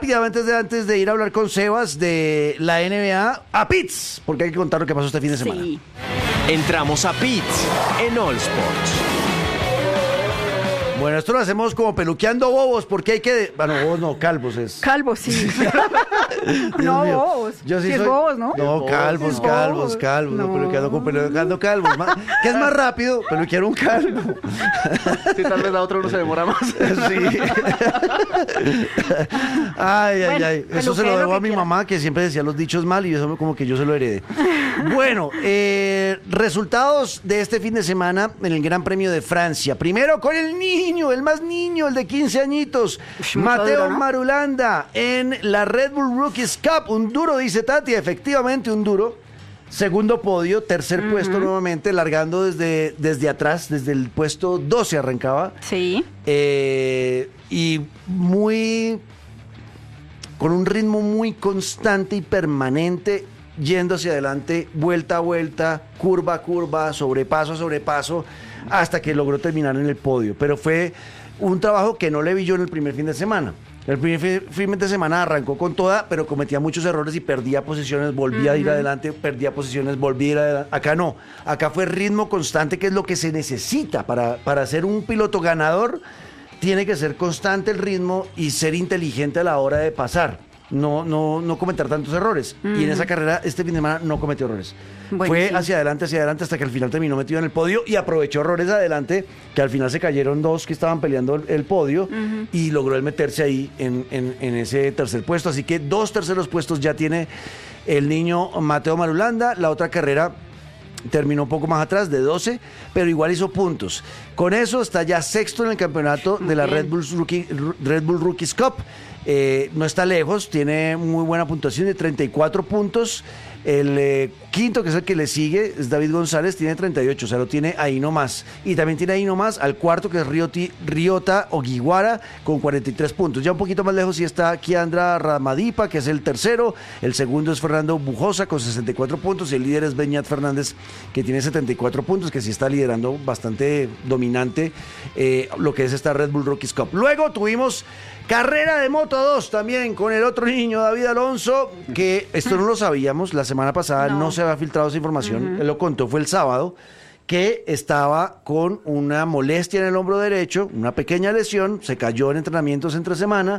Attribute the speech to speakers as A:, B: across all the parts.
A: rápidamente antes de ir a hablar con Sebas de la NBA, a Pits, porque hay que contar lo que pasó este fin de semana.
B: Sí.
C: Entramos a Pits en All Sports.
A: Bueno, esto lo hacemos como peluqueando bobos, porque hay que... Bueno, bobos no, calvos es.
B: Calvos, sí. No,
A: mío.
B: bobos.
A: Yo sí
B: es
A: soy...
B: bobos, ¿no?
A: No, calvos.
B: No.
A: No, peluqueando calvos. ¿Qué es más rápido? Peluquear un calvo.
D: Sí, tal vez la otra uno se demora más.
A: Sí. Ay. Eso se lo
B: peluqué
A: debo
B: lo
A: a
B: que
A: mi
B: quiera.
A: mamá, que siempre decía los dichos mal y eso como que yo se lo heredé. Bueno, resultados de este fin de semana en el Gran Premio de Francia. Primero con el más niño, el de 15 añitos, Mateo
B: duro, ¿no?
A: Marulanda en la Red Bull Rookies Cup. Un duro, dice Tati, efectivamente un duro. Segundo podio, tercer puesto nuevamente, largando desde atrás, desde el puesto 12 arrancaba.
B: Sí.
A: Y con un ritmo muy constante y permanente, yendo hacia adelante, vuelta a vuelta, curva a curva, sobrepaso a sobrepaso, hasta que logró terminar en el podio. Pero fue un trabajo que no le vi yo en el primer fin de semana. El primer fin de semana arrancó con toda, pero cometía muchos errores y perdía posiciones, volvía a ir adelante, perdía posiciones, volvía a ir adelante. Acá no, acá fue ritmo constante, que es lo que se necesita para ser un piloto ganador. Tiene que ser constante el ritmo y ser inteligente a la hora de pasar. No cometer tantos errores. Y en esa carrera, este fin de semana, no cometió errores.
B: Bueno,
A: Fue
B: sí.
A: hacia adelante, hasta que al final terminó metido en el podio y aprovechó errores adelante, que al final se cayeron dos que estaban peleando el podio y logró el meterse ahí en ese tercer puesto. Así que 2 terceros puestos ya tiene el niño Mateo Marulanda. La otra carrera terminó un poco más atrás, de 12, pero igual hizo puntos. Con eso está ya sexto en el campeonato de la Red Bull Rookies Cup. No está lejos, tiene muy buena puntuación de 34 puntos. El quinto, que es el que le sigue, es David González, tiene 38, o sea, lo tiene ahí nomás. Y también tiene ahí nomás al cuarto, que es Ryota Ogiwara, con 43 puntos. Ya un poquito más lejos sí está Kiandra Ramadipa, que es el tercero. El segundo es Fernando Bujosa, con 64 puntos. Y el líder es Beñat Fernández, que tiene 74 puntos, que sí está liderando bastante dominante lo que es esta Red Bull Rookies Cup. Luego tuvimos carrera de Moto 2 también con el otro niño, David Alonso, que esto no lo sabíamos, la semana pasada no se había filtrado esa información, él lo contó, fue el sábado, que estaba con una molestia en el hombro derecho, una pequeña lesión, se cayó en entrenamientos entre semana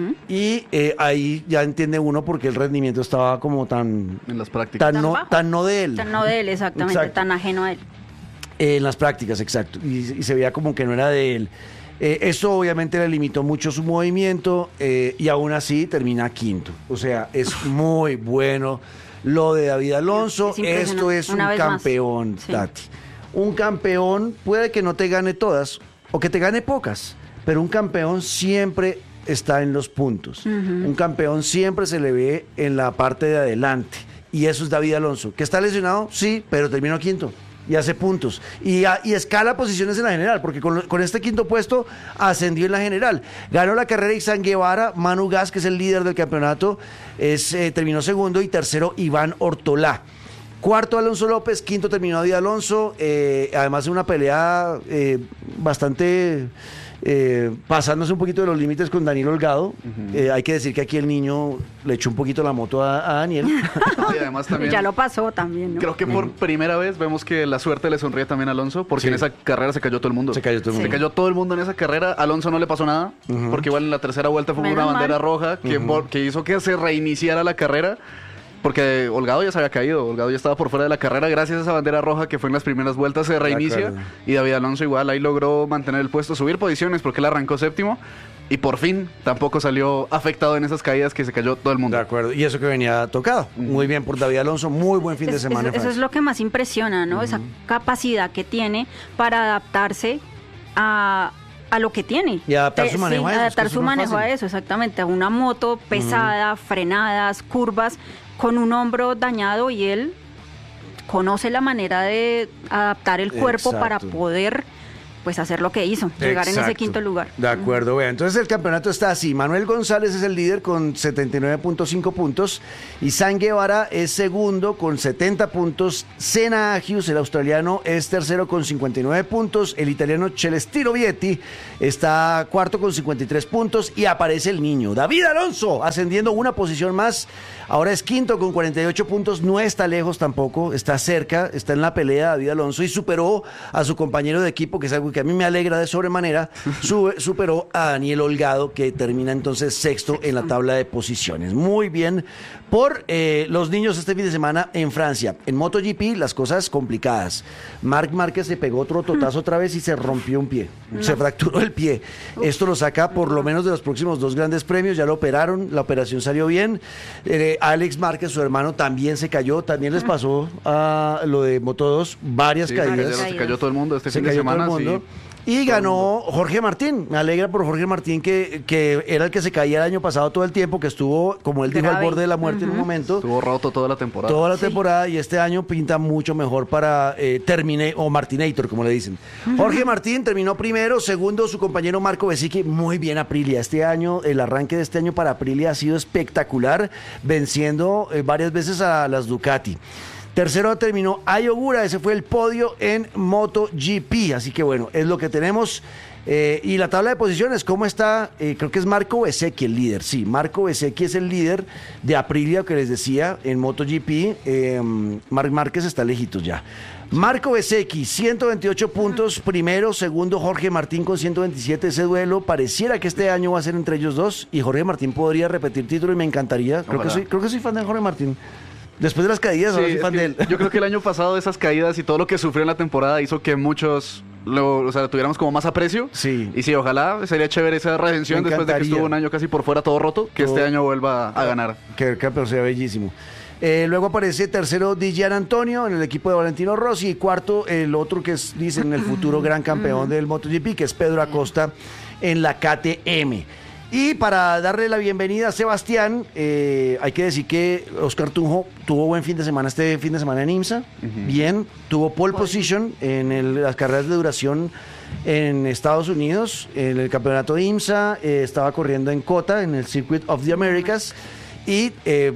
A: y ahí ya entiende uno por qué el rendimiento estaba como tan...
D: En las prácticas.
B: Tan bajo.
A: Tan no de él.
B: Tan no de él, exactamente,
A: Exacto.
B: tan ajeno a él.
A: En las prácticas, exacto. Y se veía como que no era de él. Esto obviamente le limitó mucho su movimiento y aún así termina quinto. O sea, es muy bueno lo de David Alonso.
B: Es impresionante.
A: Esto es
B: Una
A: un
B: vez más.
A: campeón,
B: Sí.
A: Tati. Un campeón puede que no te gane todas o que te gane pocas, pero un campeón siempre está en los puntos. Un campeón siempre se le ve en la parte de adelante. Y eso es David Alonso. ¿Que está lesionado? Sí, pero terminó quinto. Y hace puntos. Y escala posiciones en la general, porque con este quinto puesto ascendió en la general. Ganó la carrera Ixán Guevara, Manu Gas, que es el líder del campeonato, terminó segundo, y tercero Iván Ortolá. Cuarto Alonso López, quinto terminó David Alonso, además de una pelea bastante... pasándose un poquito de los límites con Daniel Holgado. Hay que decir que aquí el niño le echó un poquito la moto a Daniel.
D: Y además también...
B: Ya lo pasó también, ¿no?
D: Creo que por primera vez vemos que la suerte le sonríe también a Alonso, porque
A: Sí.
D: en esa carrera se cayó todo el mundo.
A: Se cayó todo el mundo.
D: Se cayó todo el mundo en esa carrera. Alonso no le pasó nada, porque igual en la tercera vuelta fue
B: Menos
D: una bandera
B: mal.
D: roja que hizo que se reiniciara la carrera. Porque Holgado ya se había caído, Holgado ya estaba por fuera de la carrera. Gracias a esa bandera roja que fue en las primeras vueltas se reinicia.
A: acuerdo.
D: Y David Alonso igual ahí logró mantener el puesto, subir posiciones porque él arrancó séptimo. Y por fin tampoco salió afectado en esas caídas que se cayó todo el mundo.
A: De acuerdo. Y eso que venía tocado. Muy bien por David Alonso. Muy buen fin de semana. en
B: Eso es
A: Francia.
B: lo que más impresiona, ¿no? Esa capacidad que tiene para adaptarse a lo que tiene.
A: Y adaptar su manejo a eso, es que
B: adaptar
A: eso
B: su
A: no es
B: manejo a
A: fácil.
B: eso, exactamente. A una moto pesada, frenadas, curvas, con un hombro dañado, y él conoce la manera de adaptar el cuerpo para
A: Exacto.
B: poder pues hacer lo que hizo, llegar en ese
A: Exacto.
B: quinto lugar.
A: De acuerdo, vea. Entonces el campeonato está así. Manuel González es el líder con 79.5 puntos. Isán Guevara es segundo con 70 puntos. Senna Agius, el australiano, es tercero con 59 puntos. El italiano Celestino Vietti está cuarto con 53 puntos. Y aparece el niño David Alonso, ascendiendo una posición más. Ahora es quinto con 48 puntos. No está lejos tampoco, está cerca, está en la pelea David Alonso y superó a su compañero de equipo, que es algo que a mí me alegra de sobremanera. Superó a Daniel Holgado, que termina entonces sexto en la tabla de posiciones. Muy bien por los niños este fin de semana en Francia. En MotoGP las cosas complicadas. Marc Márquez se pegó otro totazo otra vez y se rompió un pie. Se fracturó el pie. Esto lo saca por lo menos de los próximos 2 grandes premios. Ya lo operaron, la operación salió bien. Alex Márquez, su hermano, también se cayó. También les pasó a lo de Moto2 varias
D: Sí,
A: caídas.
D: se cayó todo el mundo este
A: Se
D: fin de
A: cayó todo
D: semana.
A: el mundo.
D: Sí.
A: Y ganó Jorge Martín. Me alegra por Jorge Martín, que era el que se caía el año pasado todo el tiempo, que estuvo, como él dijo, al
B: Grave.
A: borde de la muerte en un momento.
D: Estuvo roto toda la temporada.
A: Toda la temporada, y este año pinta mucho mejor para o Martinator, como le dicen. Jorge Martín terminó primero, segundo su compañero Marco Bezzecchi. Muy bien Aprilia. Este año, el arranque de este año para Aprilia ha sido espectacular, venciendo varias veces a las Ducati. Tercero terminó Ai Ogura, ese fue el podio en MotoGP. Así que bueno, es lo que tenemos. Y la tabla de posiciones, ¿cómo está? Creo que es Marco Bezzecchi el líder. Sí, Marco Bezzecchi es el líder de Aprilia, que les decía, en MotoGP. Marc Márquez está lejitos ya. Marco Bezzecchi, 128 puntos, primero, segundo Jorge Martín con 127. Ese duelo pareciera que este año va a ser entre ellos dos, y Jorge Martín podría repetir título y me encantaría. Creo que soy fan de Jorge Martín. Después de las caídas, ahora soy fan de él.
D: Yo creo que el año pasado esas caídas y todo lo que sufrió en la temporada hizo que muchos lo tuviéramos como más aprecio.
A: Sí.
D: Y sí, ojalá sería chévere esa redención
A: Me
D: después de que
A: encantaría.
D: estuvo un año casi por fuera todo roto, que
A: Todo-
D: este año vuelva a ganar.
A: Que el campeón sea bellísimo. Luego aparece tercero Di Gianantonio en el equipo de Valentino Rossi, y cuarto el otro que es, dicen, el futuro gran campeón del MotoGP, que es Pedro Acosta en la KTM. Y para darle la bienvenida a Sebastián, hay que decir que Oscar Tunjo tuvo buen fin de semana este fin de semana en IMSA. Bien, tuvo pole position en las carreras de duración en Estados Unidos, en el campeonato de IMSA. Estaba corriendo en COTA, en el Circuit of the Americas, y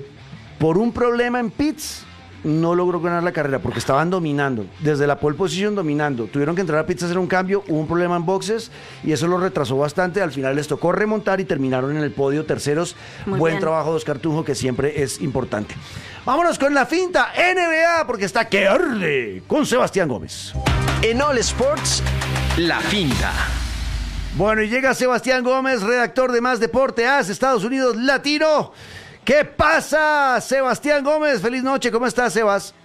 A: por un problema en pits no logró ganar la carrera porque estaban dominando, desde la pole position dominando. Tuvieron que entrar a pits a hacer un cambio, hubo un problema en boxes y eso lo retrasó bastante. Al final les tocó remontar y terminaron en el podio terceros.
B: Muy
A: Buen
B: bien.
A: trabajo de Oscar Tunjo, que siempre es importante. Vámonos con la finta NBA, porque está que arde con Sebastián Gómez.
C: En All Sports, la finta.
A: Bueno, y llega Sebastián Gómez, redactor de Más Deporte AS, Estados Unidos Latino. ¿Qué pasa, Sebastián Gómez? Feliz noche, ¿cómo estás, Sebas?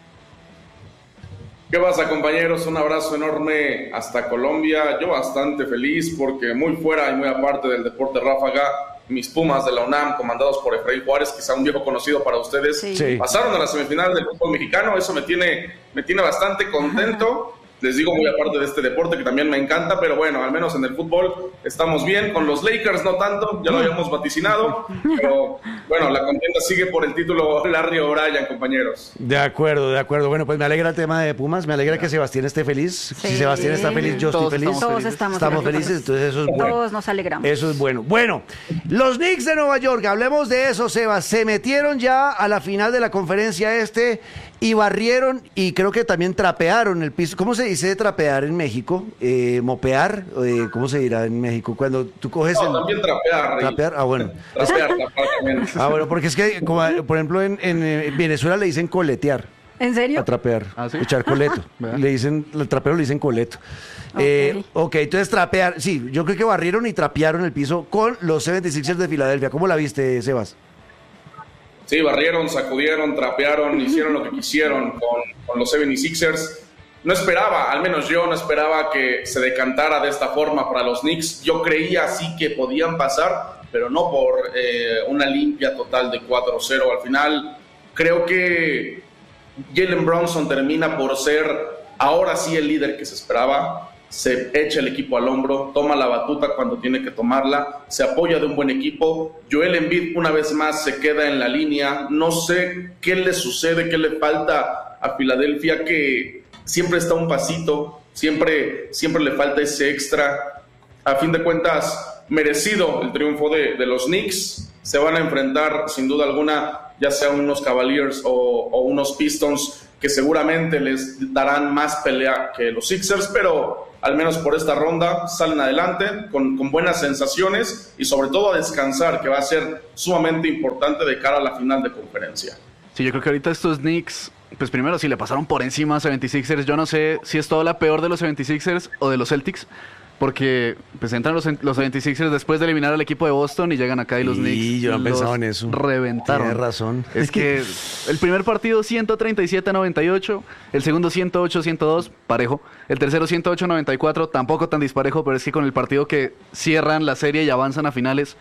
E: ¿Qué pasa, compañeros? Un abrazo enorme hasta Colombia. Yo bastante feliz porque muy fuera y muy aparte del deporte ráfaga, mis Pumas de la UNAM, comandados por Efraín Juárez, quizá un viejo conocido para ustedes,
B: Sí.
E: pasaron a la semifinal del fútbol mexicano. Eso me tiene bastante contento. Les digo, muy aparte de este deporte que también me encanta, pero bueno, al menos en el fútbol estamos bien. Con los Lakers no tanto, ya lo habíamos vaticinado, pero bueno, la contienda sigue por el título Larry O'Brien, compañeros.
A: De acuerdo, de acuerdo. Bueno, pues me alegra el tema de Pumas, me alegra que Sebastián esté feliz. Si
B: Sí.
A: Sebastián está feliz, yo
D: Todos
A: estoy feliz.
D: estamos
B: Todos
A: Estamos felices, entonces eso es bueno.
B: Todos nos alegramos.
A: Eso es bueno. Bueno, los Knicks de Nueva York, hablemos de eso, Sebas. Se metieron ya a la final de la conferencia y barrieron, y creo que también trapearon el piso. ¿Cómo se dice trapear en México? ¿Mopear? ¿Cómo se dirá en México? Cuando tú coges
E: No, también trapear. Rey.
A: ¿Trapear? Ah, bueno.
E: Trapear también.
A: Ah, bueno, porque es que, como, por ejemplo, en Venezuela le dicen coletear.
B: ¿En serio?
A: A trapear,
D: ¿Ah, sí?
A: echar coleto.
D: Vea.
A: Le dicen, al trapero le dicen coleto. Ok, entonces trapear, sí, yo creo que barrieron y trapearon el piso con los 76ers de Filadelfia. ¿Cómo la viste, Sebas?
E: Sí, barrieron, sacudieron, trapearon, hicieron lo que quisieron con los 76ers. No esperaba, al menos yo no esperaba que se decantara de esta forma para los Knicks. Yo creía sí que podían pasar, pero no por una limpia total de 4-0. Al final, creo que Jalen Brunson termina por ser ahora sí el líder que se esperaba. Se echa el equipo al hombro, toma la batuta cuando tiene que tomarla, se apoya de un buen equipo. Joel Embiid una vez más se queda en la línea. No sé qué le sucede, qué le falta a Filadelfia, que siempre está un pasito Siempre le falta ese extra. A fin de cuentas, merecido el triunfo de los Knicks. Se van a enfrentar, sin duda alguna, ya sea unos Cavaliers o unos Pistons, que seguramente les darán más pelea que los Sixers, pero al menos por esta ronda salen adelante con buenas sensaciones y sobre todo a descansar, que va a ser sumamente importante de cara a la final de conferencia.
D: Sí, yo creo que ahorita estos Knicks, pues primero sí le pasaron por encima a 76ers. Yo no sé si es toda la peor de los 76ers o de los Celtics, porque pues entran los 76ers después de eliminar al equipo de Boston y llegan acá y los Knicks.
A: Sí, yo no pensaba en eso.
D: Reventaron.
A: Tienes razón.
D: Es que el primer partido 137-98, el segundo 108-102, parejo. El tercero 108-94, tampoco tan disparejo, pero es que con el partido que cierran la serie y avanzan a finales,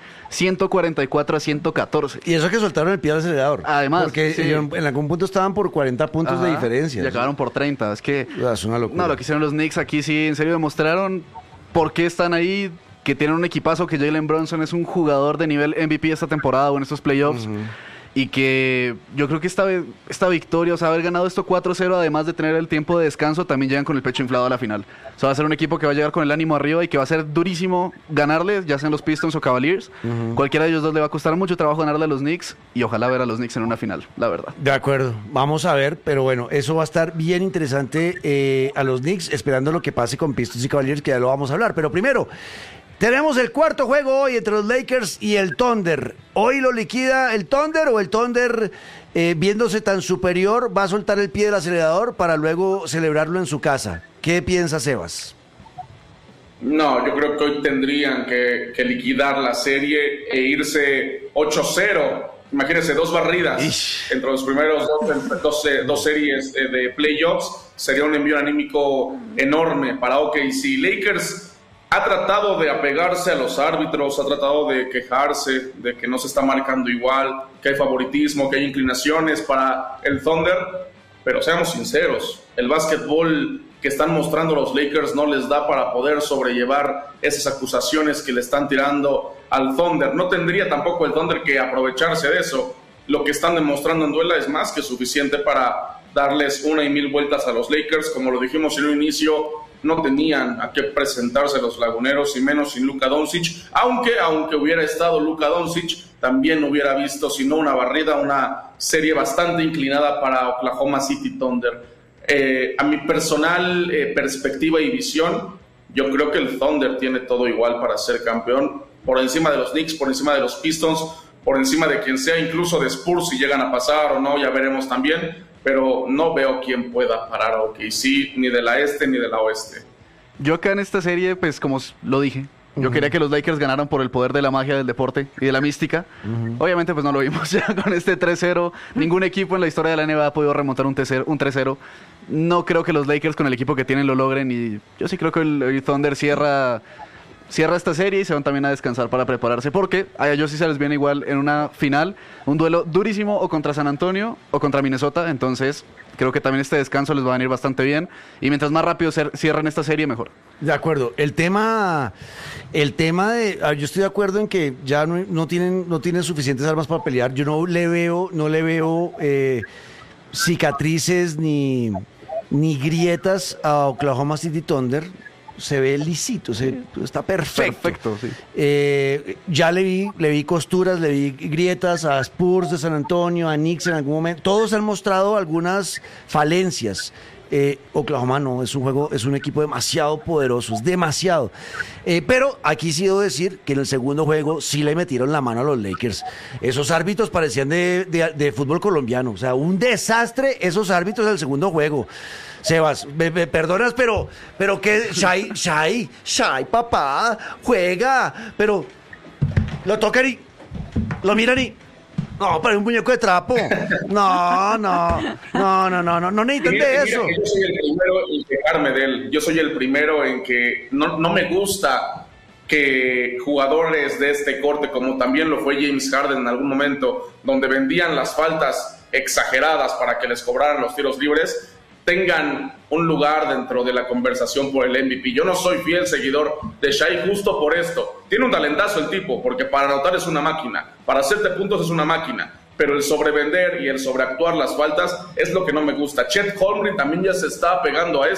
D: 144-114.
A: Y eso que soltaron el pie al acelerador.
D: Además,
A: porque
D: sí.
A: En algún punto estaban por 40 puntos de diferencia.
D: Y acabaron por 30. Es que
A: es una locura.
D: No, lo que hicieron los Knicks aquí sí, en serio demostraron por qué están ahí, que tienen un equipazo, que Jalen Brunson es un jugador de nivel MVP esta temporada o en estos playoffs. Y que yo creo que esta victoria, o sea, haber ganado esto 4-0, además de tener el tiempo de descanso, también llegan con el pecho inflado a la final. O sea, va a ser un equipo que va a llegar con el ánimo arriba y que va a ser durísimo ganarles, ya sean los Pistons o Cavaliers. Cualquiera de ellos dos le va a costar mucho trabajo ganarle a los Knicks y ojalá ver a los Knicks en una final, la verdad.
A: De acuerdo, vamos a ver, pero bueno, eso va a estar bien interesante a los Knicks, esperando lo que pase con Pistons y Cavaliers, que ya lo vamos a hablar. Pero primero, tenemos el cuarto juego hoy entre los Lakers y el Thunder. ¿Hoy lo liquida el Thunder o el Thunder, viéndose tan superior, va a soltar el pie del acelerador para luego celebrarlo en su casa? ¿Qué piensa Sebas?
E: No, yo creo que hoy tendrían que liquidar la serie e irse 8-0. Imagínense, 2 barridas entre los primeros dos series de playoffs. Sería un envío anímico enorme para OKC. Lakers ha tratado de apegarse a los árbitros, ha tratado de quejarse de que no se está marcando igual, que hay favoritismo, que hay inclinaciones para el Thunder, pero seamos sinceros, el básquetbol que están mostrando los Lakers no les da para poder sobrellevar esas acusaciones que le están tirando al Thunder. No tendría tampoco el Thunder que aprovecharse de eso. Lo que están demostrando en duela es más que suficiente para darles 1 y 1000 vueltas a los Lakers. Como lo dijimos en un inicio, no tenían a qué presentarse los laguneros, y menos sin Luka Doncic, aunque hubiera estado Luka Doncic, también hubiera visto, si no una barrida, una serie bastante inclinada para Oklahoma City Thunder. A mi personal perspectiva y visión, yo creo que el Thunder tiene todo igual para ser campeón, por encima de los Knicks, por encima de los Pistons, por encima de quien sea, incluso de Spurs, si llegan a pasar o no, ya veremos también. Pero no veo quién pueda parar a OKC, ni de la este ni de la oeste.
D: Yo acá en esta serie, pues como lo dije, yo quería que los Lakers ganaran por el poder de la magia del deporte y de la mística. Obviamente pues no lo vimos ya con este 3-0. Ningún equipo en la historia de la NBA ha podido remontar un 3-0. No creo que los Lakers con el equipo que tienen lo logren, y yo sí creo que el Thunder cierra esta serie y se van también a descansar para prepararse, porque a ellos sí se les viene igual en una final, un duelo durísimo o contra San Antonio o contra Minnesota. Entonces creo que también este descanso les va a venir bastante bien, y mientras más rápido cierran esta serie, mejor.
A: De acuerdo. El tema de, yo estoy de acuerdo en que ya no tienen suficientes armas para pelear. Yo no le veo cicatrices ni grietas a Oklahoma City Thunder. Se ve lisito, está perfecto.
D: Perfecto, sí.
A: Ya le vi costuras, le vi grietas a Spurs de San Antonio, a Knicks en algún momento. Todos han mostrado algunas falencias. Oklahoma no, es un equipo demasiado poderoso, es demasiado. Pero aquí sí debo decir que en el segundo juego sí le metieron la mano a los Lakers. Esos árbitros parecían de fútbol colombiano, o sea, un desastre esos árbitros del segundo juego. Sebas, me perdonas, pero que Shai, papá, juega, pero lo tocan y lo miran y no, parece un muñeco de trapo. No necesitan de eso.
E: Yo soy el primero en quejarme de él. Yo soy el primero en que no me gusta que jugadores de este corte, como también lo fue James Harden en algún momento, donde vendían las faltas exageradas para que les cobraran los tiros libres, tengan un lugar dentro de la conversación por el MVP. Yo no soy fiel seguidor de Shai justo por esto. Tiene un talentazo el tipo, porque para anotar es una máquina, para hacerte puntos es una máquina, pero el sobrevender y el sobreactuar las faltas es lo que no me gusta. Chet Holmgren también ya se está pegando a esto.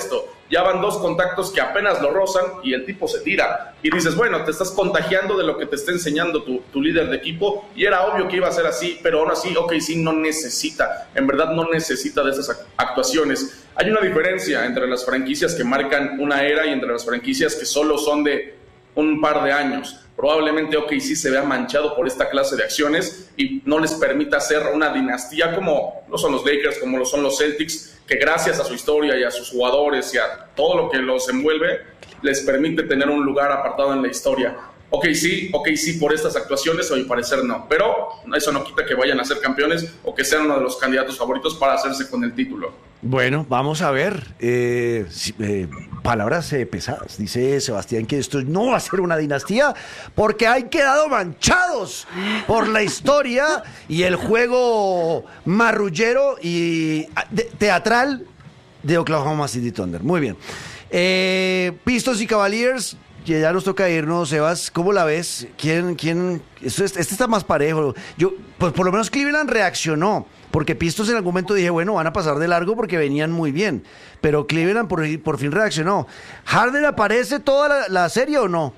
E: ya van 2 contactos que apenas lo rozan y el tipo se tira. Y dices, bueno, te estás contagiando de lo que te está enseñando tu líder de equipo, y era obvio que iba a ser así, pero aún así, OKC no necesita, en verdad no necesita de esas actuaciones. Hay una diferencia entre las franquicias que marcan una era y entre las franquicias que solo son de un par de años. Probablemente OKC se vea manchado por esta clase de acciones y no les permita hacer una dinastía como lo son los Lakers, como lo son los Celtics, que gracias a su historia y a sus jugadores y a todo lo que los envuelve, les permite tener un lugar apartado en la historia. OKC por estas actuaciones, a mi parecer no, pero eso no quita que vayan a ser campeones o que sean uno de los candidatos favoritos para hacerse con el título.
A: Bueno, vamos a ver. Palabras pesadas. Dice Sebastián que esto no va a ser una dinastía porque han quedado manchados por la historia y el juego marrullero y teatral de Oklahoma City Thunder. Muy bien. Pistons y Cavaliers. Que ya nos toca irnos, Sebas, ¿cómo la ves? ¿Quién? Este está más parejo. Pues por lo menos Cleveland reaccionó, porque Pistons en algún momento dije, bueno, van a pasar de largo porque venían muy bien, pero Cleveland por fin reaccionó. ¿Harden aparece toda la serie o no?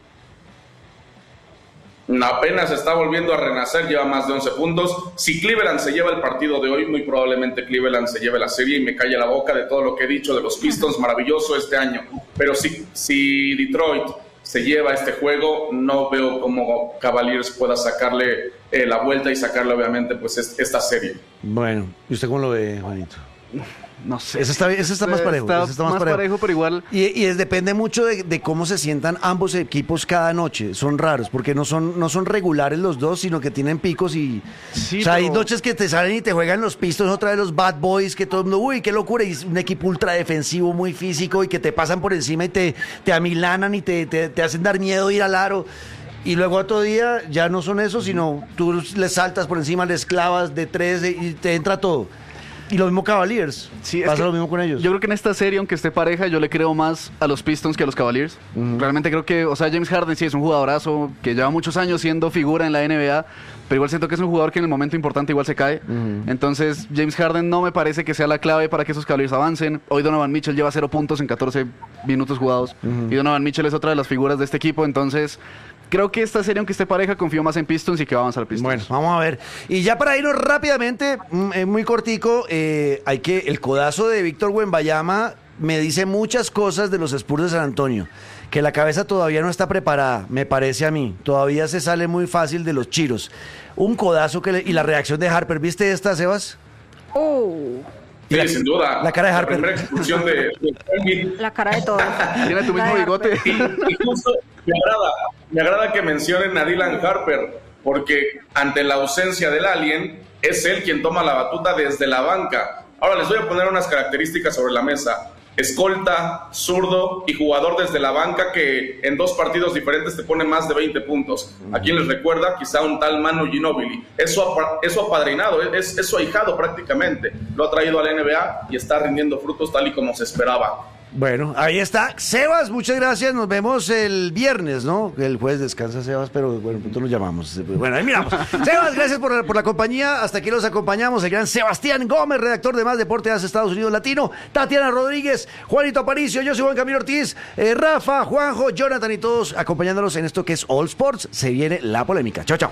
E: Apenas está volviendo a renacer, lleva más de 11 puntos. Si Cleveland se lleva el partido de hoy, muy probablemente Cleveland se lleve la serie y me calle la boca de todo lo que he dicho de los Pistons, maravilloso este año. Pero si Detroit se lleva este juego, no veo cómo Cavaliers pueda sacarle la vuelta y sacarle obviamente pues esta serie.
A: Bueno, ¿y usted cómo lo ve, Juanito?
D: No sé.
A: Ese está más parejo.
D: Está más parejo, pero igual.
A: Y depende mucho de cómo se sientan ambos equipos cada noche. Son raros, porque no son regulares los dos, sino que tienen picos y.
D: Sí,
A: o sea, hay noches que te salen y te juegan los Pistons, otra vez los Bad Boys, que todo el mundo, uy, qué locura. Y es un equipo ultra defensivo, muy físico, y que te pasan por encima y te amilanan y te hacen dar miedo ir al aro. Y luego otro día ya no son eso, sino tú les saltas por encima, les clavas de 3 y te entra todo. Y lo mismo Cavaliers.
D: Sí,
A: pasa lo mismo con ellos.
D: Yo creo que en esta serie, aunque esté pareja, yo le creo más a los Pistons que a los Cavaliers. Realmente creo que, o sea, James Harden sí es un jugadorazo que lleva muchos años siendo figura en la NBA, pero igual siento que es un jugador que en el momento importante igual se cae. Entonces, James Harden no me parece que sea la clave para que esos Cavaliers avancen. Hoy Donovan Mitchell lleva 0 puntos en 14 minutos jugados. Y Donovan Mitchell es otra de las figuras de este equipo, entonces creo que esta serie, aunque esté pareja, confío más en Pistons y que va a avanzar Pistons.
A: Bueno, vamos a ver. Y ya para irnos rápidamente, muy cortico, el codazo de Víctor Wembanyama me dice muchas cosas de los Spurs de San Antonio. Que la cabeza todavía no está preparada, me parece a mí. Todavía se sale muy fácil de los chiros. Un codazo y la reacción de Harper. ¿Viste esta, Sebas?
E: Sí, sin duda.
A: La cara de Harper.
E: La primera expulsión de
B: La cara de todos.
D: Tiene tu mismo bigote.
E: Y justo me agrada que mencionen a Dylan Harper, porque ante la ausencia del alien, es él quien toma la batuta desde la banca. Ahora les voy a poner unas características sobre la mesa. Escolta, zurdo y jugador desde la banca que en 2 partidos diferentes te pone más de 20 puntos. ¿A quién les recuerda? Quizá un tal Manu Ginóbili. Es su apadrinado, es su ahijado prácticamente. Lo ha traído a la NBA y está rindiendo frutos tal y como se esperaba.
A: Bueno, ahí está. Sebas, muchas gracias. Nos vemos el viernes, ¿no? El jueves descansa Sebas, pero bueno, pronto lo llamamos. Bueno, ahí miramos. Sebas, gracias por la compañía. Hasta aquí los acompañamos. El gran Sebastián Gómez, redactor de Más Deporte de Estados Unidos Latino. Tatiana Rodríguez, Juanito Aparicio, yo soy Juan Camilo Ortiz, Rafa, Juanjo, Jonathan y todos acompañándolos en esto que es All Sports. Se viene la polémica. Chao, chao.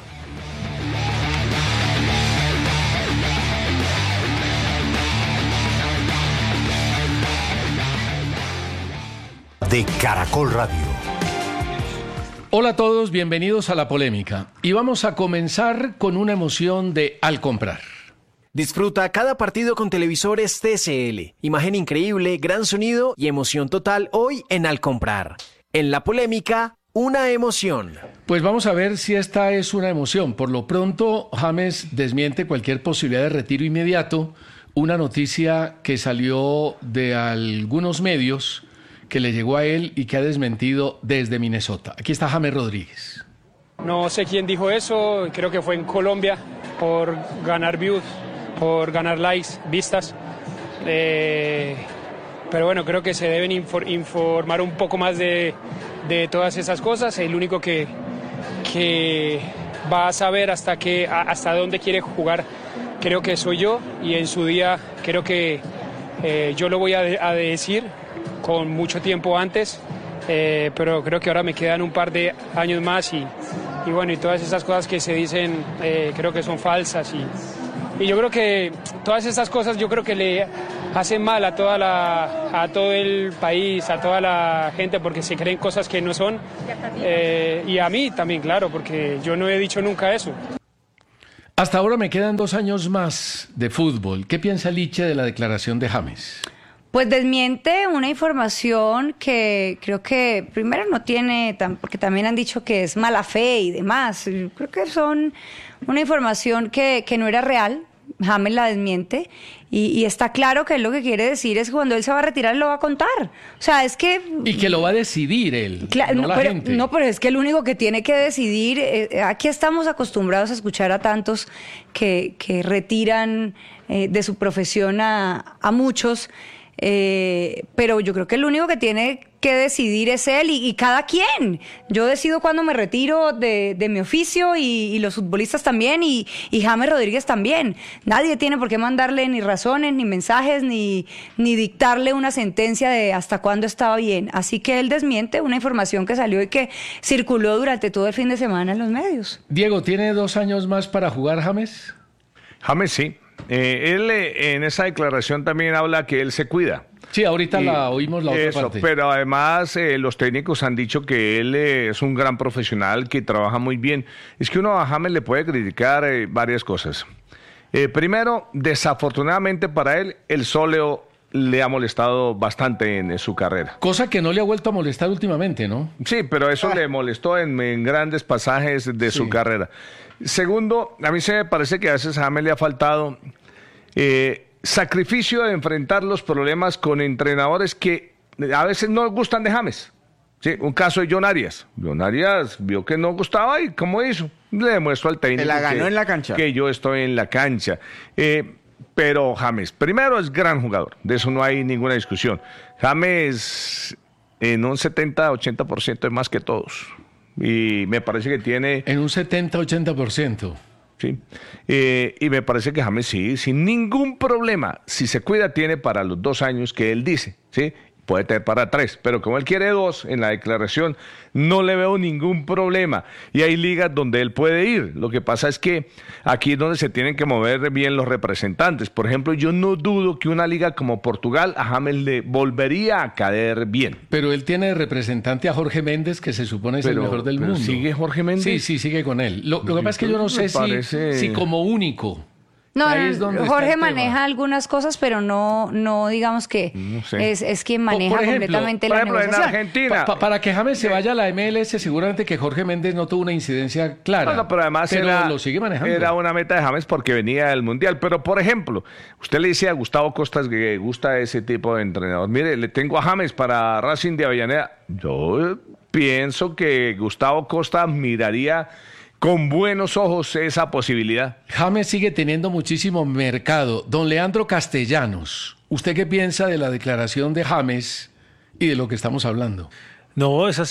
F: De Caracol Radio.
G: Hola a todos, bienvenidos a La Polémica. Y vamos a comenzar con una emoción de Al Comprar.
H: Disfruta cada partido con televisores TCL. Imagen increíble, gran sonido y emoción total hoy en Al Comprar. En La Polémica, una emoción.
G: Pues vamos a ver si esta es una emoción. Por lo pronto, James desmiente cualquier posibilidad de retiro inmediato. Una noticia que salió de algunos medios que le llegó a él y que ha desmentido desde Minnesota. Aquí está James Rodríguez.
I: No sé quién dijo eso, creo que fue en Colombia, por ganar views, por ganar likes, vistas. Pero bueno, creo que se deben informar un poco más de todas esas cosas. El único que va a saber hasta dónde quiere jugar, creo que soy yo, y en su día creo que yo lo voy a decir. con mucho tiempo antes, pero creo que ahora me quedan un par de años más y bueno, y todas esas cosas que se dicen creo que son falsas y yo creo que todas estas cosas yo creo que le hacen mal a todo el país, a toda la gente, porque se creen cosas que no son, y a mí también, claro, porque yo no he dicho nunca eso.
G: Hasta ahora me quedan 2 años más de fútbol. ¿Qué piensa Liche de la declaración de James?
J: Pues desmiente una información que creo que primero no tiene, porque también han dicho que es mala fe y demás. Creo que son una información que no era real. James la desmiente y está claro que él lo que quiere decir es que cuando él se va a retirar lo va a contar. O sea, es que...
G: Y que lo va a decidir él, no la gente.
J: No, pero es que el único que tiene que decidir... aquí estamos acostumbrados a escuchar a tantos que retiran de su profesión a muchos... pero yo creo que el único que tiene que decidir es él y cada quien. Yo decido cuándo me retiro de mi oficio y los futbolistas también y James Rodríguez también. Nadie tiene por qué mandarle ni razones, ni mensajes, ni dictarle una sentencia de hasta cuándo estaba bien. Así que él desmiente una información que salió y que circuló durante todo el fin de semana en los medios.
G: Diego, ¿tiene 2 años más para jugar James?
K: James sí. Él en esa declaración también habla que él se cuida.
G: Sí, ahorita la oímos la otra parte.
K: Pero además los técnicos han dicho que él es un gran profesional, que trabaja muy bien. Es que uno a James le puede criticar varias cosas. Primero, desafortunadamente para él, el sóleo le ha molestado bastante en su carrera.
G: Cosa que no le ha vuelto a molestar últimamente, ¿no?
K: Sí, pero eso le molestó en grandes pasajes de su carrera. Segundo, a mí se me parece que a veces a James le ha faltado sacrificio de enfrentar los problemas con entrenadores que a veces no gustan de James. Sí, un caso de John Arias. John Arias vio que no gustaba y ¿cómo hizo? Le demuestro al técnico
L: la ganó en la cancha.
K: Que yo estoy en la cancha. Pero James, primero es gran jugador, de eso no hay ninguna discusión. James en un 70-80% es más que todos. Y me parece que tiene...
G: En un 70-80%.
K: Sí. Y me parece que James sí, sin ningún problema, si se cuida, tiene para los 2 años que él dice, ¿sí? Puede tener para 3, pero como él quiere 2 en la declaración, no le veo ningún problema. Y hay ligas donde él puede ir. Lo que pasa es que aquí es donde se tienen que mover bien los representantes. Por ejemplo, yo no dudo que una liga como Portugal a James le volvería a caer bien.
G: Pero él tiene de representante a Jorge Méndez, que se supone es el mejor del mundo.
K: ¿Sigue Jorge Méndez?
G: Sí, sigue con él. Lo que pasa es que yo no sé si como único...
J: No, Jorge maneja algunas cosas, pero no digamos que no sé. es quien maneja completamente la negociación.
K: En Argentina.
G: Para que James se vaya a la MLS, seguramente que Jorge Méndez no tuvo una incidencia clara.
K: No, pero además
G: lo sigue manejando.
K: Era una meta de James porque venía del Mundial. Pero, por ejemplo, usted le dice a Gustavo Costas que gusta ese tipo de entrenador. Mire, le tengo a James para Racing de Avellaneda. Yo pienso que Gustavo Costa miraría con buenos ojos esa posibilidad.
G: James sigue teniendo muchísimo mercado. Don Leandro Castellanos, ¿usted qué piensa de la declaración de James y de lo que estamos hablando?
M: No, es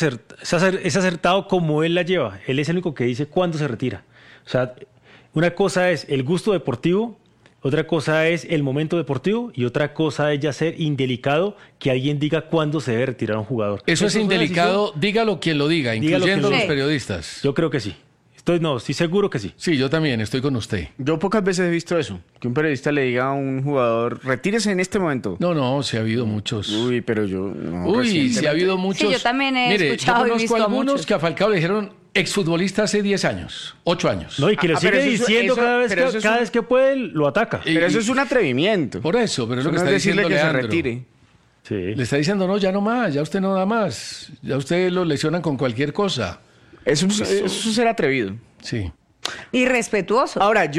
M: acertado como él la lleva. Él es el único que dice cuándo se retira. O sea, una cosa es el gusto deportivo, otra cosa es el momento deportivo y otra cosa es ya ser indelicado que alguien diga cuándo se debe retirar un jugador.
G: Eso es indelicado, dígalo quien lo diga, incluyendo los periodistas.
M: Yo creo que sí. Estoy seguro que sí.
G: Sí, yo también, estoy con usted.
L: Yo pocas veces he visto eso, que un periodista le diga a un jugador, retírese en este momento.
G: No, sí ha habido muchos.
L: Uy, pero yo... No,
G: sí ha habido muchos.
J: Sí, yo también he escuchado y visto a muchos.
G: Yo conozco algunos que a Falcao le dijeron exfutbolista hace 10 años, 8 años.
M: No, y que le sigue diciendo cada vez que puede, lo ataca.
L: Pero eso es un atrevimiento.
G: Por eso, pero es lo que está diciendo Leandro. Que se retire. Sí. Le está diciendo, no, ya no más, ya usted no da más. Ya usted lo lesionan con cualquier cosa.
L: Eso es ser atrevido.
G: Sí.
J: Irrespetuoso.
L: Ahora,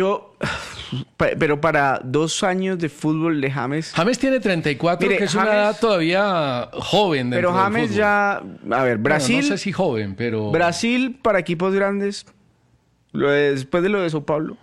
L: pero para 2 años de fútbol de James...
G: James tiene 34, que es una edad todavía joven.
L: Pero James ya... A ver, Brasil...
G: Bueno, no sé si joven, pero...
L: Brasil para equipos grandes, después de lo de Sao Paulo,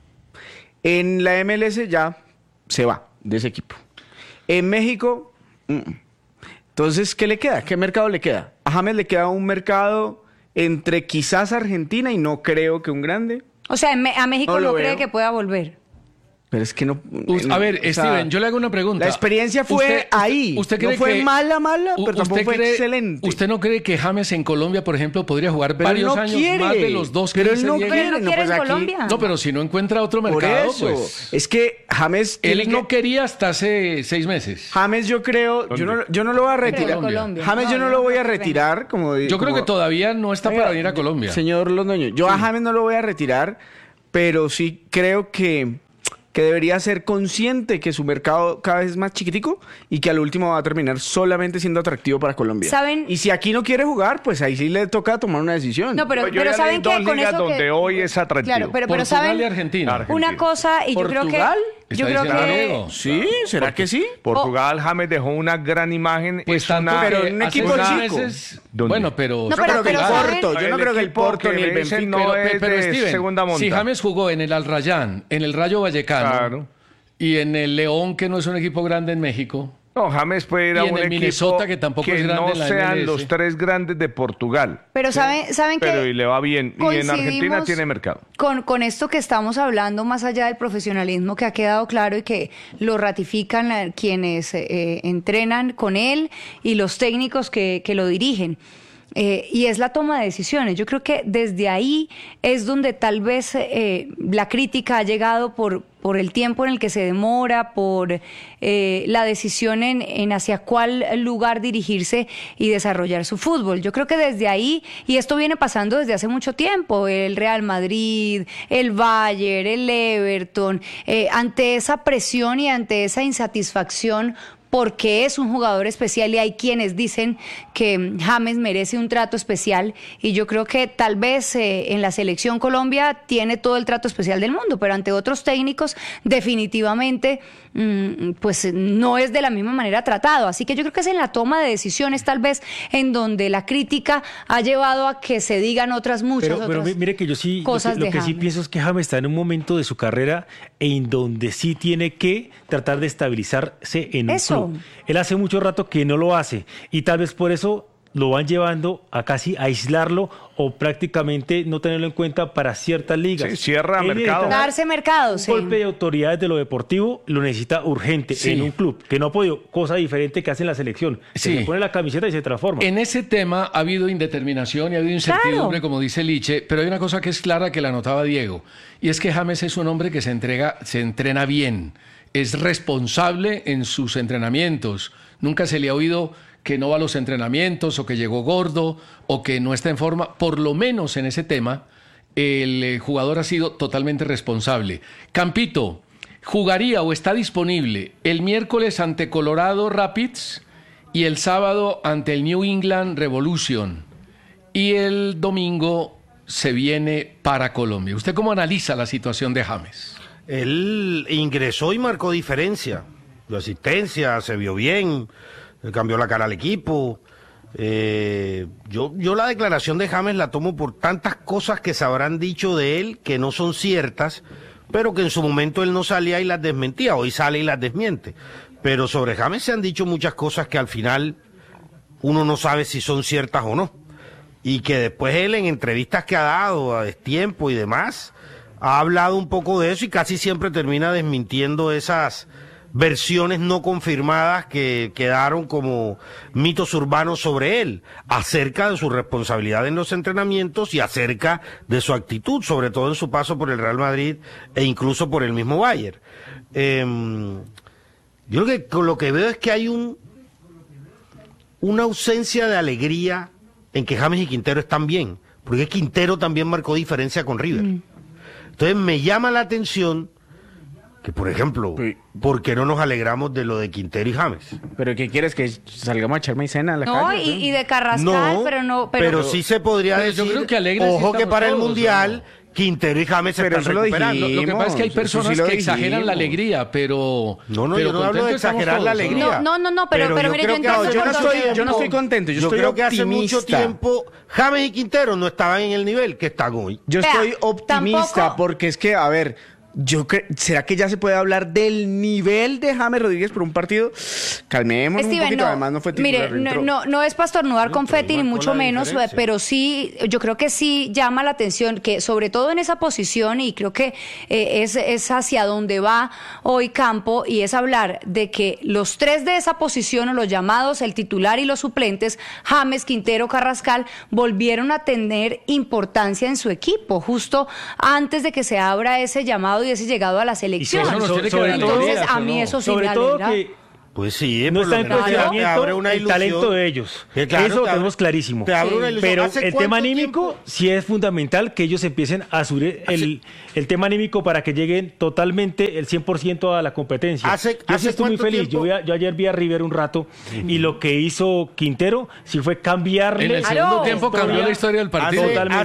L: en la MLS ya se va de ese equipo. En México... Entonces, ¿qué le queda? ¿Qué mercado le queda? A James le queda un mercado entre quizás Argentina y no creo que un grande.
J: O sea, a México no cree que pueda volver.
L: Pero es que no...
G: A ver, Steven, yo le hago una pregunta.
L: La experiencia fue ahí.
G: ¿Usted
L: no
G: cree
L: fue
G: que,
L: mala, pero tampoco fue excelente.
G: ¿Usted no cree que James en Colombia, por ejemplo, podría jugar varios años más de los 2 que
L: Pero él no
G: Diego?
L: quiere,
J: Pero él no quiere en Colombia.
G: No, pero si no encuentra otro mercado, pues...
L: Es que James...
G: Él no quería hasta hace 6 meses.
L: James, yo creo... Yo no lo voy a retirar. James, yo no lo voy a retirar.
G: Yo creo que todavía no está para venir a Colombia.
L: Señor Londoño, yo a James no lo voy a retirar, pero sí creo que debería ser consciente que su mercado cada vez es más chiquitico y que al último va a terminar solamente siendo atractivo para Colombia.
J: ¿Saben?
L: Y si aquí no quiere jugar, pues ahí sí le toca tomar una decisión.
J: No, pero
K: yo ya
J: saben
K: leí
J: que
K: dos
J: con
K: ligas
J: eso
K: donde
J: que...
K: hoy es atractivo.
J: Claro, pero
G: Portugal
J: saben
G: y Argentina.
J: una cosa, y yo creo que...
G: Está diciendo Diego.
L: Sí, ¿será que sí?
K: Portugal, James dejó una gran imagen.
G: Pues
K: es
G: tanto
K: una,
L: pero
G: que
L: en un
G: hace
L: equipo
G: unos
L: chico.
G: meses-
K: ¿Dónde?
G: Bueno, pero...
J: No, pero
L: que el
J: ¿saben?
L: Porto, yo no creo que el
K: equipo
L: Porto
K: que
L: ni el
K: le dicen
L: Benfica...
K: no es de
G: Steven,
K: segunda monta.
G: si James jugó en el Al Rayyan, en el Rayo Vallecano
K: Claro.
G: y en el León, que no es un equipo grande en México,
K: No, James puede ir a
G: Y en
K: un
G: el
K: equipo
G: Minnesota, que tampoco es grande
K: no
G: en la
K: sean
G: MLS.
K: los 3 grandes de Portugal.
J: Pero saben
K: Pero
J: que
K: y le va bien. Y en Argentina
J: coincidimos
K: tiene mercado.
J: con esto que estamos hablando, más allá del profesionalismo que ha quedado claro y que lo ratifican quienes entrenan con él y los técnicos que lo dirigen. Y es la toma de decisiones. Yo creo que desde ahí es donde tal vez la crítica ha llegado por el tiempo en el que se demora, por la decisión en hacia cuál lugar dirigirse y desarrollar su fútbol. Yo creo que desde ahí, y esto viene pasando desde hace mucho tiempo, el Real Madrid, el Bayern, el Everton, ante esa presión y ante esa insatisfacción porque es un jugador especial y hay quienes dicen que James merece un trato especial y yo creo que tal vez en la selección Colombia tiene todo el trato especial del mundo, pero ante otros técnicos definitivamente pues no es de la misma manera tratado, así que yo creo que es en la toma de decisiones tal vez en donde la crítica ha llevado a que se digan otras
M: pero mire que yo sí
J: cosas
M: lo
J: de
M: que sí
J: James.
M: pienso es que James está en un momento de su carrera en donde sí tiene que tratar de estabilizarse en un
J: Eso.
M: club. Él hace mucho rato que no lo hace y tal vez por eso lo van llevando a casi aislarlo o prácticamente no tenerlo en cuenta para ciertas ligas.
K: Sí, cierra
M: Él
K: mercado.
M: necesita
J: Darse mercado,
M: un
J: sí.
M: golpe de autoridades de lo deportivo lo necesita urgente
G: Sí.
M: en un club que no ha podido, cosa diferente que hace en la selección.
G: Sí.
M: Se pone la camiseta y se transforma.
G: En ese tema ha habido indeterminación y ha habido incertidumbre,
J: Claro.
G: como dice Liche, pero hay una cosa que es clara que la anotaba Diego, y es que James es un hombre que se entrena bien, es responsable en sus entrenamientos, nunca se le ha oído que no va a los entrenamientos o que llegó gordo o que no está en forma, por lo menos en ese tema el jugador ha sido totalmente responsable. Campito, ¿jugaría o está disponible el miércoles ante Colorado Rapids y el sábado ante el New England Revolution? Y el domingo se viene para Colombia. ¿Usted cómo analiza la situación de James?
N: Él ingresó y marcó diferencia. Dio asistencia, se vio bien, cambió la cara al equipo. Yo la declaración de James la tomo por tantas cosas que se habrán dicho de él que no son ciertas, pero que en su momento él no salía y las desmentía. Hoy sale y las desmiente. Pero sobre James se han dicho muchas cosas que al final uno no sabe si son ciertas o no. Y que después él en entrevistas que ha dado a destiempo y demás ha hablado un poco de eso y casi siempre termina desmintiendo esas versiones no confirmadas que quedaron como mitos urbanos sobre él, acerca de su responsabilidad en los entrenamientos y acerca de su actitud, sobre todo en su paso por el Real Madrid e incluso por el mismo Bayern. Yo lo que veo es que hay una ausencia de alegría en que James y Quintero están bien, porque Quintero también marcó diferencia con River. Entonces me llama la atención que, por ejemplo, ¿por qué no nos alegramos de lo de Quintero y James?
L: ¿Pero qué quieres? ¿Que salgamos a echar maicena a la
J: No,
L: calle?
J: y de Carrascal,
N: No,
J: pero no...
N: pero sí se podría
G: Pero yo
N: decir,
G: creo que alegres sí
N: ojo que
G: estamos
N: para el
G: todos,
N: Mundial, Quintero y James se
L: Pero
N: están
L: eso lo
N: recuperando.
L: dijimos.
G: Lo que pasa es que hay
L: Eso
G: personas
L: sí lo
G: que exageran la
L: dijimos.
G: alegría, pero...
N: No,
G: pero
N: yo no hablo de
G: contentos estamos
N: exagerar la
G: todos, ¿no?
N: alegría.
J: No, pero
N: yo
J: mire,
N: creo
J: yo
N: que
J: entiendo
L: yo no
J: por
L: estoy-
J: dónde-
L: yo no estoy contento, yo estoy
N: creo que hace mucho
L: optimista.
N: tiempo James y Quintero no estaban en el nivel que están hoy.
L: Yo
J: Vea,
L: estoy optimista
J: tampoco-
L: porque es que, a ver, ¿Será que ya se puede hablar del nivel de James Rodríguez por un partido? Calmémonos un poquito, además no fue titular.
J: Mire, no es para estornudar confeti ni mucho menos, pero sí, yo creo que sí llama la atención que sobre todo en esa posición, y creo que es hacia donde va hoy Campo, y es hablar de que los tres de esa posición, o los llamados, el titular y los suplentes, James, Quintero, Carrascal, volvieron a tener importancia en su equipo, justo antes de que se abra ese llamado y ese llegado a la selección. Entonces, a mí eso sí me alegra.
N: Pues sí,
M: no está en cuestionamiento el talento de ellos. Claro, eso lo tenemos clarísimo. Pero el tema anímico sí es fundamental, que ellos empiecen a subir el tema anímico para que lleguen totalmente el 100% a la competencia. Yo sí estoy muy feliz. Yo ayer vi a River un rato y lo que hizo Quintero sí fue cambiarle.
G: En el segundo tiempo cambió la historia del partido.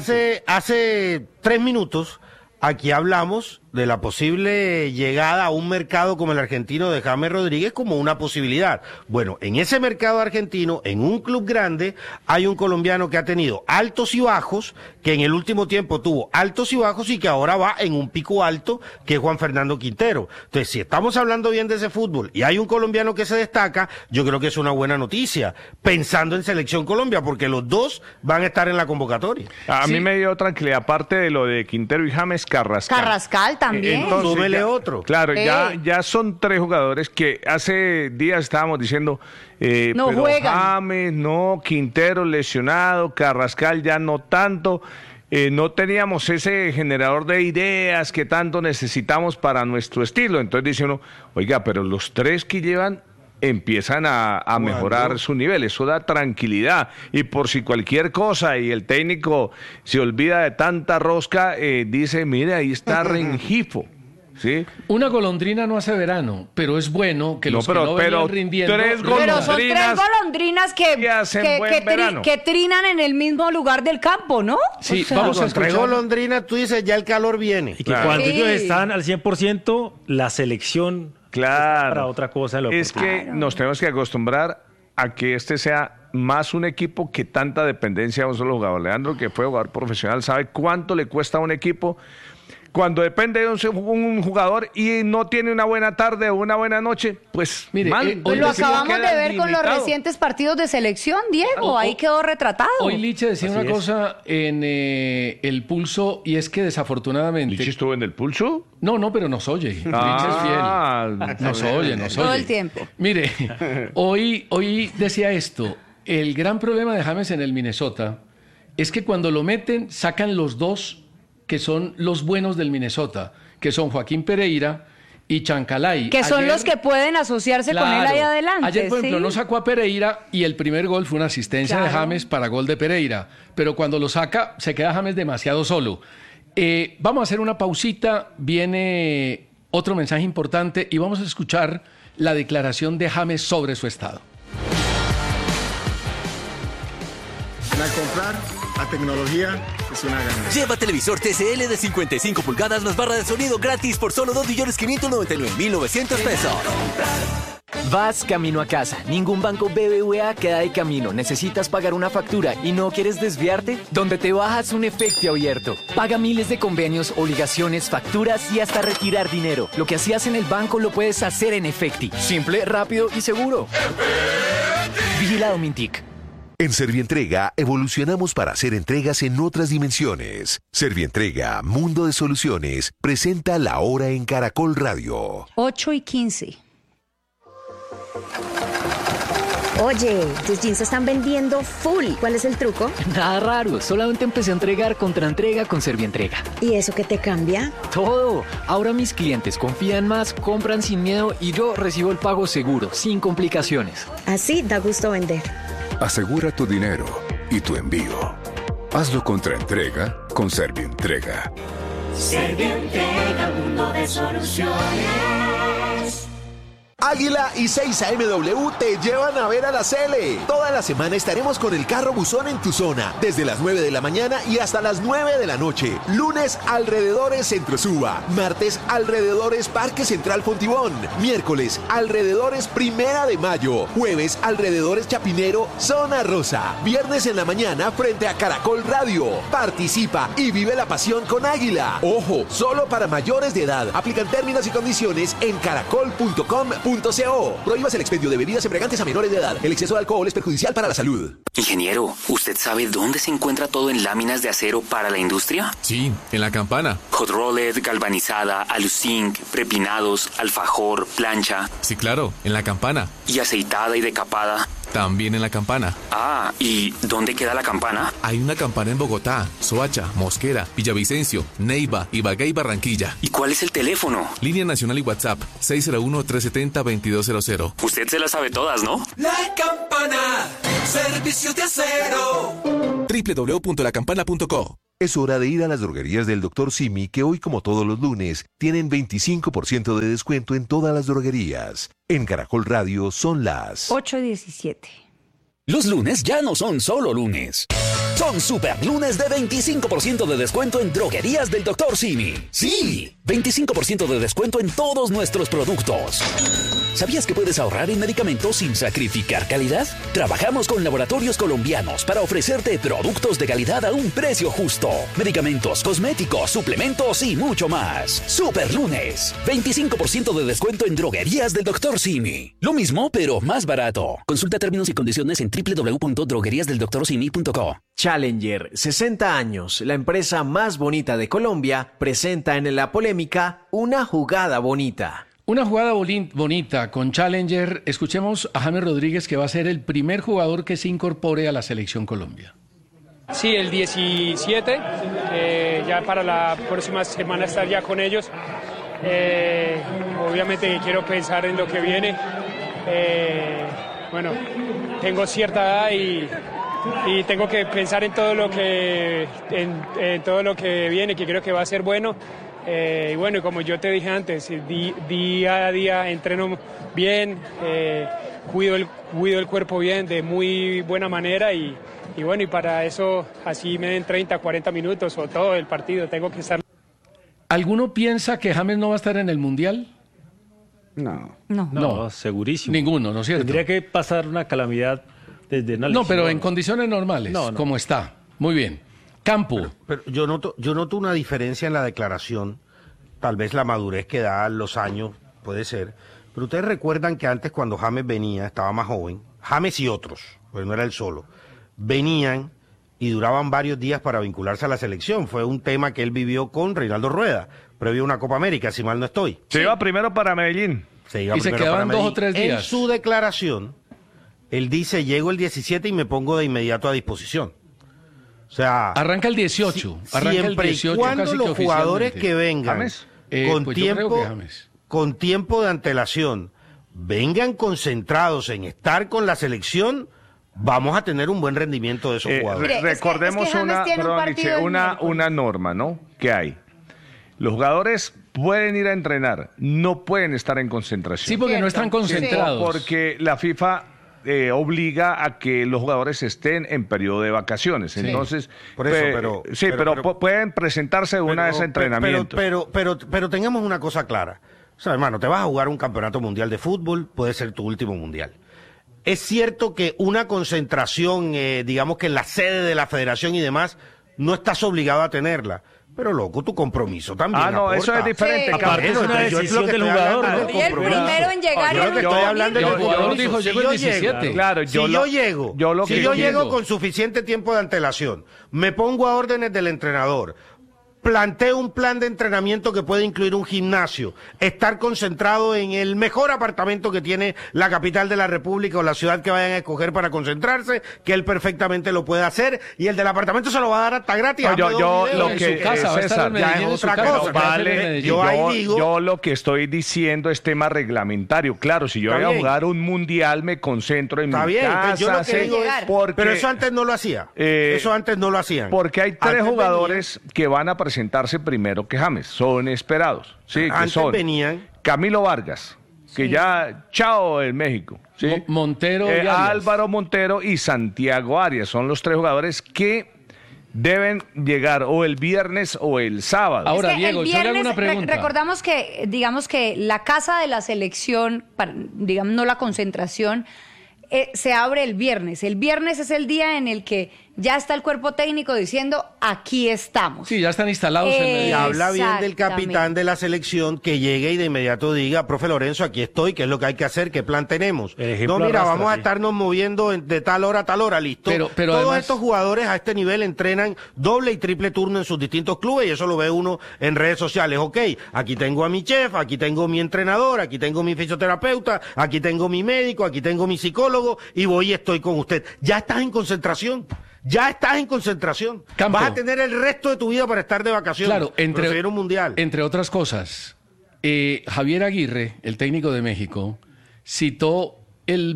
N: Hace 3 minutos aquí hablamos de la posible llegada a un mercado como el argentino de James Rodríguez como una posibilidad. Bueno, en ese mercado argentino, en un club grande, hay un colombiano que ha tenido altos y bajos, que en el último tiempo tuvo altos y bajos y que ahora va en un pico alto, que es Juan Fernando Quintero. Entonces, si estamos hablando bien de ese fútbol y hay un colombiano que se destaca, yo creo que es una buena noticia, pensando en Selección Colombia, porque los dos van a estar en la convocatoria.
K: A mí me dio tranquilidad, aparte de lo de Quintero y James,
J: Carrascal también.
N: Súbele otro.
K: Claro, ya son 3 jugadores que hace días estábamos diciendo,
J: no
K: pero
J: juegan.
K: James, no, Quintero lesionado, Carrascal ya no tanto. No teníamos ese generador de ideas que tanto necesitamos para nuestro estilo. Entonces dice uno, oiga, pero los 3 que llevan empiezan a mejorar su nivel, eso da tranquilidad, y por si cualquier cosa y el técnico se olvida de tanta rosca, dice, mire, ahí está Rengifo, ¿sí?
G: Una golondrina no hace verano, pero es bueno que los que no venían rindiendo...
J: Pero son 3 golondrinas que trinan en el mismo lugar del campo, ¿no?
G: Sí, vamos a escuchar.
N: 3 golondrinas, tú dices, ya el calor viene.
M: Y que cuando ellos están al 100%, la selección...
K: Claro,
M: para otra cosa.
K: Es que nos tenemos que acostumbrar a que este sea más un equipo que tanta dependencia de un solo jugador. Leandro, que fue jugador profesional, sabe cuánto le cuesta a un equipo cuando depende de un jugador y no tiene una buena tarde o una buena noche, pues
J: mire, lo acabamos de ver con los recientes partidos de selección, Diego, ahí quedó retratado.
G: Hoy Liche decía una cosa en el Pulso, y es que desafortunadamente...
K: ¿Liche estuvo en el Pulso?
G: No, pero nos oye. Liche es fiel. Nos oye.
J: Todo el tiempo.
G: Mire, hoy decía esto, el gran problema de James en el Minnesota es que cuando lo meten, sacan los 2 que son los buenos del Minnesota, que son Joaquín Pereira y Chancalay.
J: Que son los que pueden asociarse con él ahí adelante.
G: Ayer, por ejemplo, no sacó a Pereira y el primer gol fue una asistencia de James para gol de Pereira. Pero cuando lo saca, se queda James demasiado solo. Vamos a hacer una pausita, viene otro mensaje importante y vamos a escuchar la declaración de James sobre su estado.
O: Al comprar, la tecnología es una ganancia.
P: Lleva televisor TCL de 55 pulgadas más barra de sonido gratis por solo 2.599.900 pesos.
Q: Vas camino a casa. Ningún banco BBVA queda de camino. Necesitas pagar una factura y no quieres desviarte. Donde te bajas un efecto abierto. Paga miles de convenios, obligaciones, facturas y hasta retirar dinero. Lo que hacías en el banco lo puedes hacer en Efecti. Simple, rápido y seguro. Vigilado Mintic.
R: En Servientrega evolucionamos para hacer entregas en otras dimensiones. Servientrega, Mundo de Soluciones, presenta La Hora en Caracol Radio.
J: 8:15.
S: Oye, tus jeans se están vendiendo full. ¿Cuál es el truco?
Q: Nada raro, solamente empecé a entregar contra entrega con Servientrega.
S: ¿Y eso qué te cambia?
Q: Todo. Ahora mis clientes confían más, compran sin miedo y yo recibo el pago seguro, sin complicaciones.
S: Así da gusto vender.
T: Asegura tu dinero y tu envío. Hazlo contra entrega con Servientrega.
U: Servientrega, mundo de soluciones.
R: Águila y 6AMW te llevan a ver a la Sele. Toda la semana estaremos con el carro buzón en tu zona, desde las 9 de la mañana y hasta las 9 de la noche. Lunes, alrededores Centro Suba. Martes, alrededores Parque Central Fontibón. Miércoles, alrededores Primera de Mayo. Jueves, alrededores Chapinero, Zona Rosa. Viernes en la mañana, frente a Caracol Radio. Participa y vive la pasión con Águila. Ojo, solo para mayores de edad. Aplican términos y condiciones en caracol.com.co. Prohíbas el expendio de bebidas embriagantes a menores de edad. El exceso de alcohol es perjudicial para la salud.
U: Ingeniero, ¿usted sabe dónde se encuentra todo en láminas de acero para la industria?
V: Sí, en La Campana.
U: Hot rolled, galvanizada, aluzinc, prepinados, alfajor, plancha.
V: Sí, claro, en La Campana.
U: ¿Y aceitada y decapada?
V: También en La Campana.
U: Ah, ¿y dónde queda la campana?
V: Hay una campana en Bogotá, Soacha, Mosquera, Villavicencio, Neiva, Ibagué y Barranquilla.
U: ¿Y cuál es el teléfono?
V: Línea nacional y WhatsApp, 601-370-2200.
U: Usted se las sabe todas, ¿no?
W: La Campana, servicios de acero.
V: www.lacampana.co.
R: Es hora de ir a las droguerías del Dr. Simi, que hoy, como todos los lunes, tienen 25% de descuento en todas las droguerías. En Caracol Radio son las
J: 8:17.
X: Los lunes ya no son solo lunes. Son super lunes de 25% de descuento en droguerías del Dr. Simi. Sí, 25% de descuento en todos nuestros productos. ¿Sabías que puedes ahorrar en medicamentos sin sacrificar calidad? Trabajamos con laboratorios colombianos para ofrecerte productos de calidad a un precio justo. Medicamentos, cosméticos, suplementos y mucho más. Super lunes, 25% de descuento en droguerías del Dr. Simi. Lo mismo, pero más barato. Consulta términos y condiciones en www.drogueriasdeldoctorsimi.co.
H: Challenger, 60 años, la empresa más bonita de Colombia, presenta en La Polémica Una Jugada Bonita.
G: Una jugada bonita con Challenger. Escuchemos a James Rodríguez, que va a ser el primer jugador que se incorpore a la Selección Colombia.
I: Sí, el 17, ya para la próxima semana estar ya con ellos. Obviamente quiero pensar en lo que viene. Bueno, tengo cierta edad y tengo que pensar en todo lo que en todo lo que viene, que creo que va a ser bueno. Y bueno, como yo te dije antes, día a día entreno bien, cuido el cuerpo bien, de muy buena manera y bueno, y para eso así me den 30, 40 minutos o todo el partido, tengo que estar.
G: ¿Alguno piensa que James no va a estar en el Mundial?
M: No, segurísimo.
G: Ninguno, ¿no es cierto?
M: Tendría que pasar una calamidad desde una lesión.
G: No, pero en condiciones normales, como está. Muy bien. Campo.
N: Pero yo noto una diferencia en la declaración, tal vez la madurez que da los años, puede ser, pero ustedes recuerdan que antes cuando James venía, estaba más joven, James y otros, pues no era él solo, venían y duraban varios días para vincularse a la selección. Fue un tema que él vivió con Reinaldo Rueda, previo a una Copa América, si mal no estoy.
K: Se iba primero para Medellín.
N: Y se quedaban 2 o 3 días. En su declaración, él dice, llego el 17 y me pongo de inmediato a disposición. O sea,
G: arranca el 18.
N: Siempre y cuando los jugadores que vengan con tiempo de antelación vengan concentrados en estar con la selección, vamos a tener un buen rendimiento de esos jugadores.
K: Recordemos una norma, ¿no? Que hay. Los jugadores pueden ir a entrenar, no pueden estar en concentración.
G: Sí, porque no están concentrados.
K: Porque la FIFA obliga a que los jugadores estén en periodo de vacaciones. Sí. Entonces,
N: por eso,
K: pero pueden presentarse una vez a entrenamiento.
N: Pero tengamos una cosa clara. O sea, hermano, te vas a jugar un campeonato mundial de fútbol, puede ser tu último mundial. Es cierto que una concentración, digamos que en la sede de la federación y demás, no estás obligado a tenerla. Pero loco, tu compromiso también.
K: Eso es diferente.
M: Sí. Aparte es una decisión del jugador, ¿no?
J: Y el primero en llegar.
N: Yo lo que estoy hablando es del jugador.
G: Dijo, llegó el 17.
K: Claro,
N: si yo llego con suficiente tiempo de antelación, me pongo a órdenes del entrenador, planteo un plan de entrenamiento que puede incluir un gimnasio, estar concentrado en el mejor apartamento que tiene la capital de la República o la ciudad que vayan a escoger para concentrarse, que él perfectamente lo puede hacer, y el del apartamento se lo va a dar hasta gratis.
K: Yo lo que
G: César,
N: ya es otra cosa.
K: Vale, yo lo que estoy diciendo es tema reglamentario. Claro, si yo voy a jugar un mundial, me concentro en mi casa.
N: Yo lo que digo es, pero eso antes no lo hacía. Eso antes no lo hacían.
K: Porque hay 3 jugadores que van a presentarse primero que James, son esperados, sí, que
N: antes
K: son
N: venían
K: Camilo Vargas, que ya, chao el México. ¿sí?
G: Montero y Arias.
K: Álvaro Montero y Santiago Arias son los 3 jugadores que deben llegar o el viernes o el sábado.
G: Ahora,
J: es que
G: Diego, yo le hago una pregunta.
J: Recordamos que, digamos que la casa de la selección, digamos no la concentración, se abre el viernes. El viernes es el día en el que ya está el cuerpo técnico diciendo, aquí estamos.
G: Sí, ya están instalados en Medellín.
N: Y habla bien del capitán de la selección que llegue y de inmediato diga, profe Lorenzo, aquí estoy, ¿qué es lo que hay que hacer? ¿Qué plan tenemos? No, mira, vamos a estarnos moviendo de tal hora a tal hora, listo.
G: Pero
N: Todos
G: además,
N: estos jugadores a este nivel entrenan doble y triple turno en sus distintos clubes y eso lo ve uno en redes sociales. Ok, aquí tengo a mi chef, aquí tengo mi entrenador, aquí tengo mi fisioterapeuta, aquí tengo mi médico, aquí tengo mi psicólogo y voy y estoy con usted. Ya estás en concentración. Ya estás en concentración.
G: Campo.
N: Vas a tener el resto de tu vida para estar de vacaciones.
G: Claro,
N: prefiero un mundial.
G: Entre otras cosas, Javier Aguirre, el técnico de México, citó el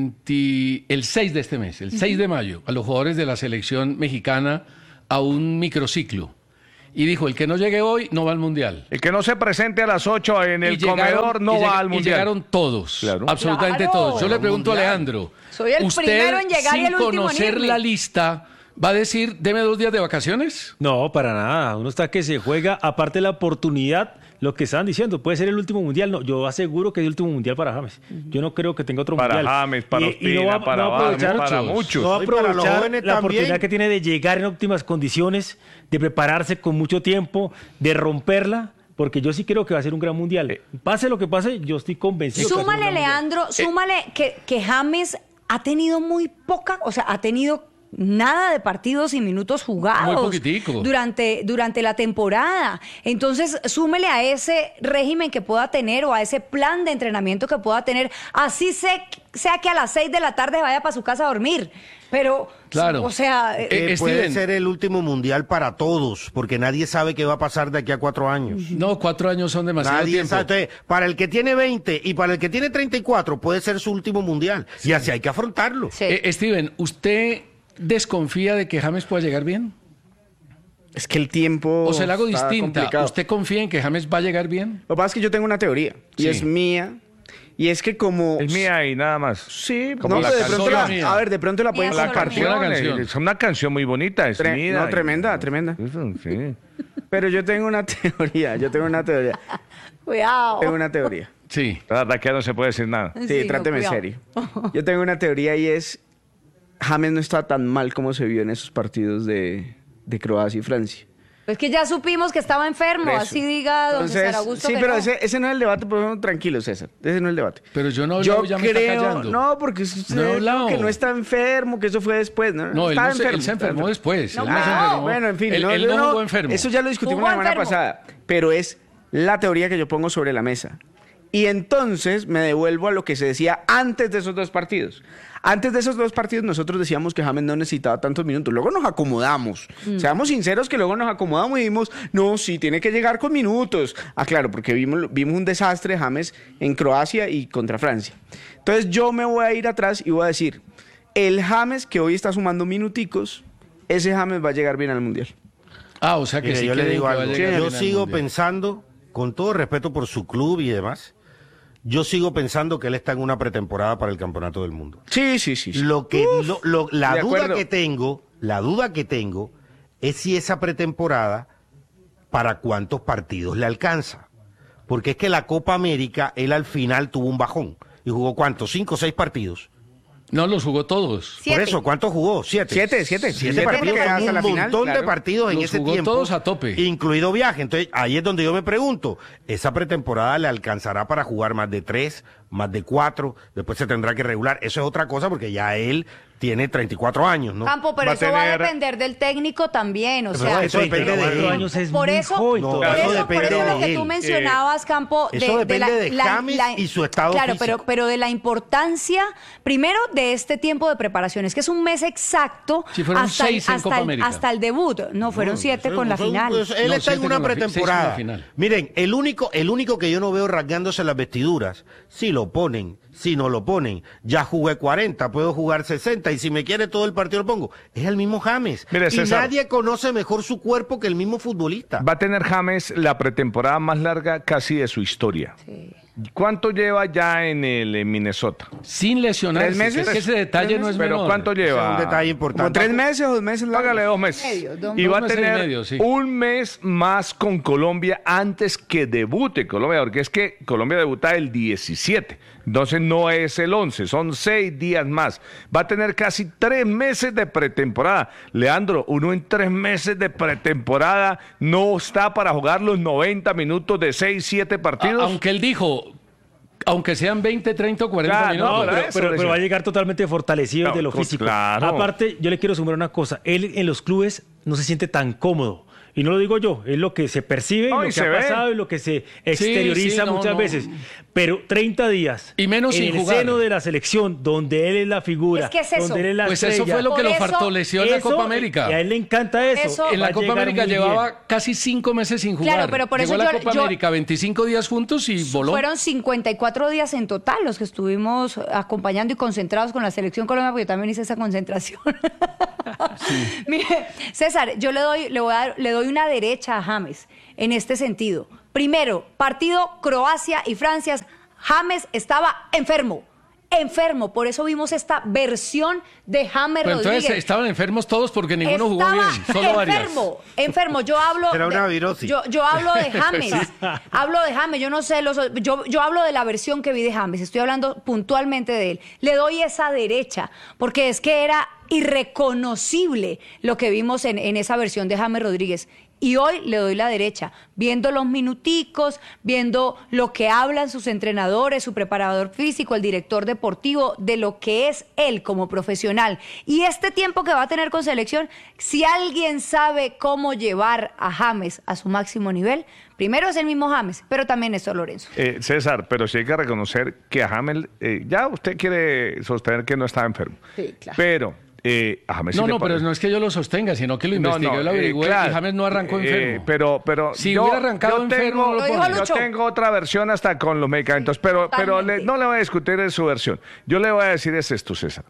G: 6 de este mes, el 6 de mayo, a los jugadores de la selección mexicana a un microciclo. Y dijo, el que no llegue hoy no va al Mundial.
K: El que no se presente a las 8 en el comedor no va al Mundial.
G: Y llegaron todos,
K: claro.
G: absolutamente todos. Yo le pregunto a Alejandro,
J: soy el primero en llegar y el último en
G: sin conocer
J: irme.
G: la lista, ¿va a decir, deme 2 días de vacaciones?
M: No, para nada. Uno está que se juega, aparte de la oportunidad, lo que estaban diciendo, puede ser el último mundial. No, yo aseguro que es el último mundial para James. Yo no creo que tenga otro mundial.
K: Para James, para Ospina,
M: no va
K: para
M: a aprovechar,
K: Barnes, para muchos.
M: No va a
N: No, y para los
M: aprovechar
N: jóvenes
M: la
N: también.
M: oportunidad que tiene de llegar en óptimas condiciones, de prepararse con mucho tiempo, de romperla, porque yo sí creo que va a ser un gran mundial. Pase lo que pase, yo estoy convencido.
J: Súmale, Leandro, súmale que James ha tenido muy poca, o sea, ha tenido nada de partidos y minutos jugados
G: Muy poquitico.
J: durante la temporada. Entonces, súmele a ese régimen que pueda tener o a ese plan de entrenamiento que pueda tener, así sea que a las 6 de la tarde vaya para su casa a dormir. Pero,
G: claro.
J: o sea...
N: puede ser el último mundial para todos, porque nadie sabe qué va a pasar de aquí a 4 años.
G: No, 4 años son demasiado
N: Nadie
G: tiempo.
N: sabe. Entonces, para el que tiene 20 y para el que tiene 34 puede ser su último mundial. Y así hay que afrontarlo.
G: Steven, ¿usted desconfía de que James pueda llegar bien?
L: Es que el tiempo
G: O se la hago
L: está
G: distinta.
L: complicado.
G: ¿Usted confía en que James va a llegar bien?
L: Lo que pasa es que yo tengo una teoría, y
G: Sí.
L: es mía, y es que como...
K: Es mía y nada más.
L: Sí,
K: Como
L: no,
K: la
L: pero de pronto
K: canción.
L: la, a ver, de pronto la pueden
J: Mía
K: La
J: solo
L: compartir.
K: canción, es una canción muy bonita, es mía.
L: No, tremenda, tremenda.
K: Sí.
L: Pero yo tengo una teoría,
J: Cuidado.
L: Tengo una teoría.
G: Sí.
K: La verdad que ya no se puede decir nada.
L: Sí,
J: Sí, no,
L: tráteme
J: cuidado.
L: serio. Yo tengo una teoría y es, James no está tan mal como se vio en esos partidos de Croacia y Francia.
J: Es que ya supimos que estaba enfermo,
L: Por eso.
J: así diga don
L: Entonces,
J: César Augusto.
L: sí,
J: que
L: pero
J: no.
L: ese no es el debate, pero tranquilo, César. Ese no es el debate.
G: Pero yo no he hablado, ya me está callando.
L: No, porque usted
G: No he
L: dijo
G: hablado.
L: que no está enfermo, que eso fue después. No,
G: No, él,
L: estaba
G: no se, él se
L: estaba
G: enfermó después.
J: No,
G: él no se
J: no.
G: enfermó.
L: Bueno, en fin.
G: Él no jugó enfermo.
L: Eso ya lo discutimos
J: Jugó
L: la semana
J: enfermo.
L: pasada. Pero es la teoría que yo pongo sobre la mesa. Y entonces me devuelvo a lo que se decía antes de esos 2 partidos. Antes de esos 2 partidos nosotros decíamos que James no necesitaba tantos minutos. Luego nos acomodamos. Seamos sinceros que luego nos acomodamos y vimos, no, sí, tiene que llegar con minutos. Ah, claro, porque vimos un desastre de James en Croacia y contra Francia. Entonces yo me voy a ir atrás y voy a decir, el James que hoy está sumando minuticos, ese James va a llegar bien al Mundial.
G: Ah, o sea que
N: Mire,
G: sí
N: yo le
G: creen
N: digo
G: que va a
N: algo.
G: llegar
N: Yo
G: bien al
N: sigo
G: Mundial.
N: pensando, con todo respeto por su club y demás, yo sigo pensando que él está en una pretemporada para el Campeonato del Mundo.
L: Sí.
N: Lo que, la
L: de
N: duda
L: acuerdo.
N: que tengo es si esa pretemporada para cuántos partidos le alcanza. Porque es que la Copa América, él al final tuvo un bajón. ¿Y jugó cuántos? 5 o 6 partidos.
G: No, los jugó todos.
N: Por eso, ¿cuántos jugó? 7.
L: 7
N: partidos,
L: hasta
N: un
L: la final,
N: montón de
L: claro.
N: partidos en
G: Los
N: ese
G: jugó
N: tiempo.
G: todos a tope.
N: Incluido viaje. Entonces, ahí es donde yo me pregunto, ¿esa pretemporada le alcanzará para jugar más de 3, más de 4? Después se tendrá que regular. Eso es otra cosa porque ya él tiene 34 años, ¿no?
J: Campo, pero
N: Va a
J: eso va a
N: tener-
J: depender del técnico también, o
N: Pero
J: sea...
N: eso depende de él.
M: años es
J: Por
M: muy
J: eso,
M: joven
N: No,
J: por
M: todavía.
N: eso
J: eso, por
N: depende
J: eso lo
N: de
J: que tú
N: él.
J: mencionabas, Campo,
N: eso depende de James y su estado
J: claro,
N: físico.
J: pero de la importancia, primero, de este tiempo de preparaciones, que es un mes exacto
G: Sí, fueron
J: hasta,
G: 6 en Copa América.
J: hasta el debut. No, fueron 7 con la final.
N: Pues, él
G: No,
N: está en
G: 7
N: una
G: con la fi- 6 con la
N: pretemporada.
G: final.
N: Miren, el único que yo no veo rasgándose las vestiduras, si lo ponen, si no lo ponen. Ya jugué 40, puedo jugar 60 y si me quiere todo el partido lo pongo. Es el mismo James.
K: Mire,
N: y
K: César,
N: nadie conoce mejor su cuerpo que el mismo futbolista.
K: Va a tener James la pretemporada más larga casi de su historia.
J: Sí.
K: ¿Cuánto lleva ya en el Minnesota?
G: Sin lesionarse.
L: 3 meses.
G: Es que ese detalle no es
K: Pero
G: menor.
K: ¿cuánto lleva?
N: Es un detalle importante.
L: ¿Como 3 meses o 2 meses?
K: Hágale 2 meses. Y va a
G: meses y
K: tener
G: medio, sí.
K: un mes más con Colombia antes que debute Colombia, porque es que Colombia debuta el 17, entonces no es el 11, son 6 días más. Va a tener casi 3 meses de pretemporada. Leandro, uno en 3 meses de pretemporada no está para jugar los 90 minutos de 6, 7 partidos.
G: Aunque él dijo, aunque sean 20, 30 o 40
K: Claro,
G: minutos.
K: no,
M: Pero va a llegar totalmente fortalecido
K: No,
M: de lo
K: pues,
M: físico.
K: claro.
M: Aparte, yo le quiero sumar una cosa. Él en los clubes no se siente tan cómodo. Y no lo digo yo, es lo que se percibe,
K: No,
M: lo
K: y
M: que
K: se
M: ha
K: ve.
M: pasado y lo que se exterioriza muchas veces. Pero 30 días
G: Y menos
M: en
G: sin
M: el
G: jugar.
M: seno de la selección, donde él es la figura,
J: Es que es eso.
M: donde él es la
G: Pues eso
M: estrella.
G: fue lo que
J: Por
G: lo
J: eso-
G: fortaleció en la
M: Eso,
G: Copa América.
M: Y a él le encanta eso.
J: Eso-
G: En
M: Va
G: la
M: a
G: Copa
M: llegar
G: América
M: muy bien.
G: llevaba casi 5 meses sin jugar.
J: Claro, pero por
G: Llegó
J: eso
G: a la
J: yo-
G: Copa
J: yo-
G: América 25 días juntos y voló.
J: Fueron 54 días en total los que estuvimos acompañando y concentrados con la Selección Colombia, porque yo también hice esa concentración. Mire, César, yo le doy una derecha a James en este sentido. Primero, partido Croacia y Francia. James estaba enfermo. Por eso vimos esta versión de James
G: Pero
J: Rodríguez.
G: entonces estaban enfermos todos porque ninguno jugó bien, solo varias.
J: Enfermo. Yo hablo
N: Era una virosis.
J: Yo hablo de James. Hablo de James. Yo no sé yo hablo de la versión que vi de James. Estoy hablando puntualmente de él. Le doy esa derecha porque es que era irreconocible lo que vimos en esa versión de James Rodríguez. Y hoy le doy la derecha, viendo los minuticos, viendo lo que hablan sus entrenadores, su preparador físico, el director deportivo, de lo que es él como profesional. Y este tiempo que va a tener con selección, si alguien sabe cómo llevar a James a su máximo nivel, primero es el mismo James, pero también Néstor Lorenzo.
K: César, pero sí hay que reconocer que a James, ya usted quiere sostener que no estaba enfermo.
J: Sí, claro.
K: Pero a James sí
G: No,
K: le
G: no, pero
K: parece.
G: no es que yo lo sostenga, sino que lo investigué, lo averigüé
K: claro,
G: y James no arrancó enfermo.
K: Pero
G: Si hubiera arrancado enfermo, no lo
J: dijo
G: pone.
K: yo
J: Lucho.
K: tengo otra versión hasta con los medicamentos, pero
J: totalmente.
K: no le voy a discutir de su versión. Yo le voy a decir es esto, César.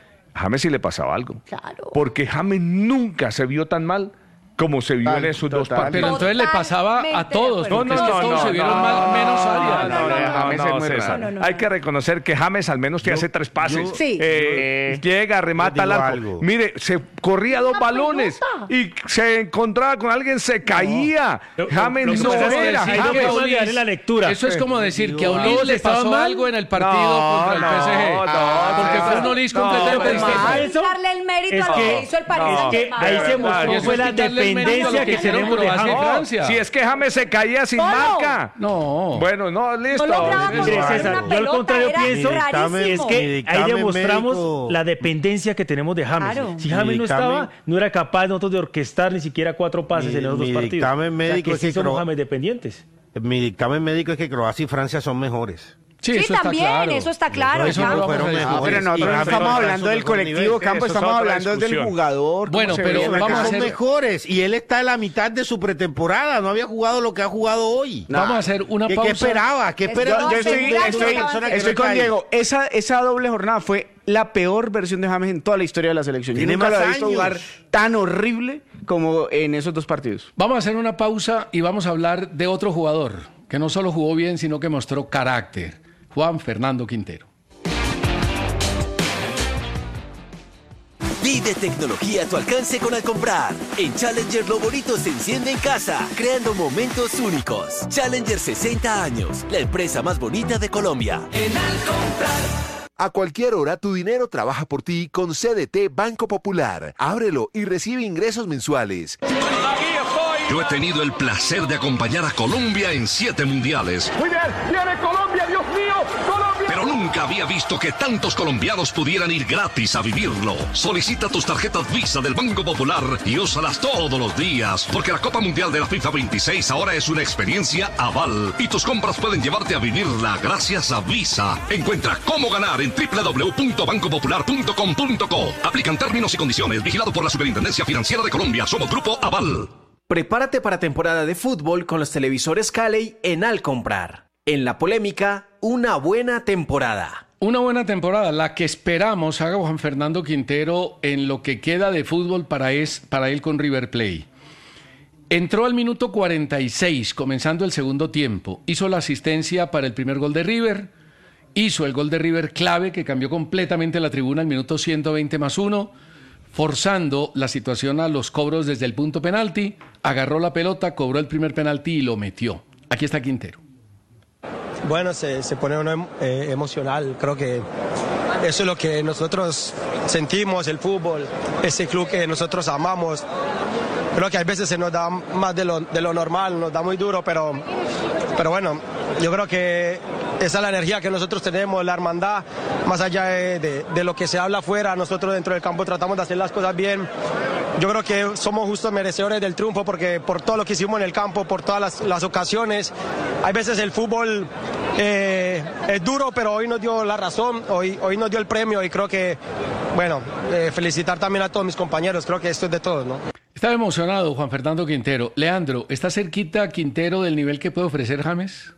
K: A James sí le pasaba algo.
J: Claro.
K: Porque James nunca se vio tan mal como se vio en esos dos
L: total.
K: partidos.
G: Pero entonces le pasaba a
J: Totalmente
G: todos,
J: de acuerdo.
G: porque es que todos se vieron mal, menos Arias.
L: James es muy
K: César.
L: raro.
J: No.
K: Hay que reconocer que James al menos te hace 3 pases.
J: Sí.
K: Llega, remata al
N: digo
K: arco.
N: algo.
K: Mire, se corría 2 balones
J: pelota.
K: y se encontraba con alguien, se caía. James
M: Lo que
K: no
M: pasa es que
K: era.
M: ahí no
K: James.
M: podemos darle la lectura.
G: Eso es como decir que a
M: Todos
G: Ulis le
M: estaban
G: pasó
M: mal.
G: algo en el partido
K: No,
G: contra el
K: no,
G: PSG.
K: no,
G: Porque
K: César.
G: fue un Ulis
K: No,
G: completamente
K: pero
G: distinto.
J: Hay que
M: Eso
J: darle el mérito
M: es
J: a lo
M: que-
J: que hizo el Paris
K: no,
M: Es que
J: Saint-Germain.
M: ahí se
K: verdad,
M: mostró
K: y eso
M: fue
G: es
M: la
G: quitarle el mérito a lo
M: dependencia
G: que
M: que
G: hicieron
M: tenemos de
G: Croacia y
M: James.
G: Francia.
K: Si es que James se caía sin
J: ¿Cómo?
K: marca.
G: No.
K: Bueno, no, listo.
J: No lograba
M: Mire,
J: controlar
M: César,
J: una
M: yo al
J: pelota,
M: contrario
J: era
M: pienso
J: rarísimo.
M: es que ahí
N: dictamen
M: demostramos
N: médico.
M: la dependencia que tenemos de James.
J: Claro.
M: Si James
N: Mi
M: no
N: dictamen-
M: estaba, no era capaz nosotros de orquestar ni siquiera 4 pases en esos dos
N: mi
M: partidos.
N: dictamen médico
M: o sea,
N: es
M: que
N: que
M: sí somos
N: Cro-
M: James dependientes.
N: Mi dictamen médico es que Croacia y Francia son mejores.
J: Sí,
G: eso está
J: también,
G: claro.
J: eso está claro.
G: Eso no lo
J: Campo.
G: vamos a
N: Fueron
G: discutir.
N: mejores.
L: Pero nosotros
N: Y
L: no
N: James
L: estamos
N: no
L: hablando
N: alcanzó
L: del
N: mejor
L: colectivo,
N: nivel.
L: Campo,
K: Eso es
L: estamos
K: otra
L: hablando del
K: discusión.
L: jugador.
G: Bueno,
L: cómo se
G: pero
L: ve en la
G: vamos a
L: cancha.
N: Son
G: hacer-
N: mejores y él está a la mitad de su pretemporada, no había jugado lo que ha jugado hoy.
G: Vamos a hacer una
N: ¿Qué
G: pausa.
N: esperaba? ¿Qué esperaba?
J: No,
L: Yo estoy,
J: segura que
L: estoy-
J: estaban
L: estoy
N: que no
L: con
N: está ahí.
L: Diego. Esa doble jornada fue la peor versión de James en toda la historia de la selección. Yo
N: Tiene
L: nunca lo
N: más
L: he visto
N: años.
L: jugar tan horrible como en esos 2 partidos.
G: Vamos a hacer una pausa y vamos a hablar de otro jugador que no solo jugó bien, sino que mostró carácter. Juan Fernando Quintero.
P: Vive tecnología a tu alcance con Alcomprar. En Challenger lo bonito se enciende en casa, creando momentos únicos. Challenger 60 años, la empresa más bonita de Colombia.
W: En Alcomprar.
R: A cualquier hora tu dinero trabaja por ti con CDT Banco Popular. Ábrelo y recibe ingresos mensuales.
B: Yo he tenido el placer de acompañar a Colombia en 7 mundiales.
W: Muy bien, viene Colombia, Dios mío, Colombia.
B: Pero nunca había visto que tantos colombianos pudieran ir gratis a vivirlo. Solicita tus tarjetas Visa del Banco Popular y úsalas todos los días, porque la Copa Mundial de la FIFA 26 ahora es una experiencia aval y tus compras pueden llevarte a vivirla gracias a Visa. Encuentra cómo ganar en www.bancopopular.com.co. Aplican términos y condiciones. Vigilado por la Superintendencia Financiera de Colombia. Somos Grupo Aval.
H: Prepárate para temporada de fútbol con los televisores Calley en Alcomprar. En la polémica, una buena temporada.
G: Una buena temporada, la que esperamos haga Juan Fernando Quintero en lo que queda de fútbol para él con River Plate. Entró al minuto 46, comenzando el segundo tiempo. Hizo la asistencia para el primer gol de River. Hizo el gol de River clave que cambió completamente la tribuna al minuto 120+1, forzando la situación a los cobros desde el punto penalti. Agarró la pelota, cobró el primer penalti y lo metió. Aquí está Quintero.
A: Bueno, se pone uno emocional. Creo que eso es lo que nosotros sentimos, el fútbol, ese club que nosotros amamos. Creo que a veces se nos da más de lo normal, nos da muy duro, pero bueno, yo creo que esa es la energía que nosotros tenemos, la hermandad, más allá de lo que se habla afuera, nosotros dentro del campo tratamos de hacer las cosas bien. Yo creo que somos justos merecedores del triunfo porque por todo lo que hicimos en el campo, por todas las ocasiones. Hay veces el fútbol es duro, pero hoy nos dio la razón, hoy nos dio el premio y creo que, bueno, felicitar también a todos mis compañeros, creo que esto es de todos, ¿no?
G: Estaba emocionado Juan Fernando Quintero. Leandro, ¿está cerquita Quintero del nivel que puede ofrecer James?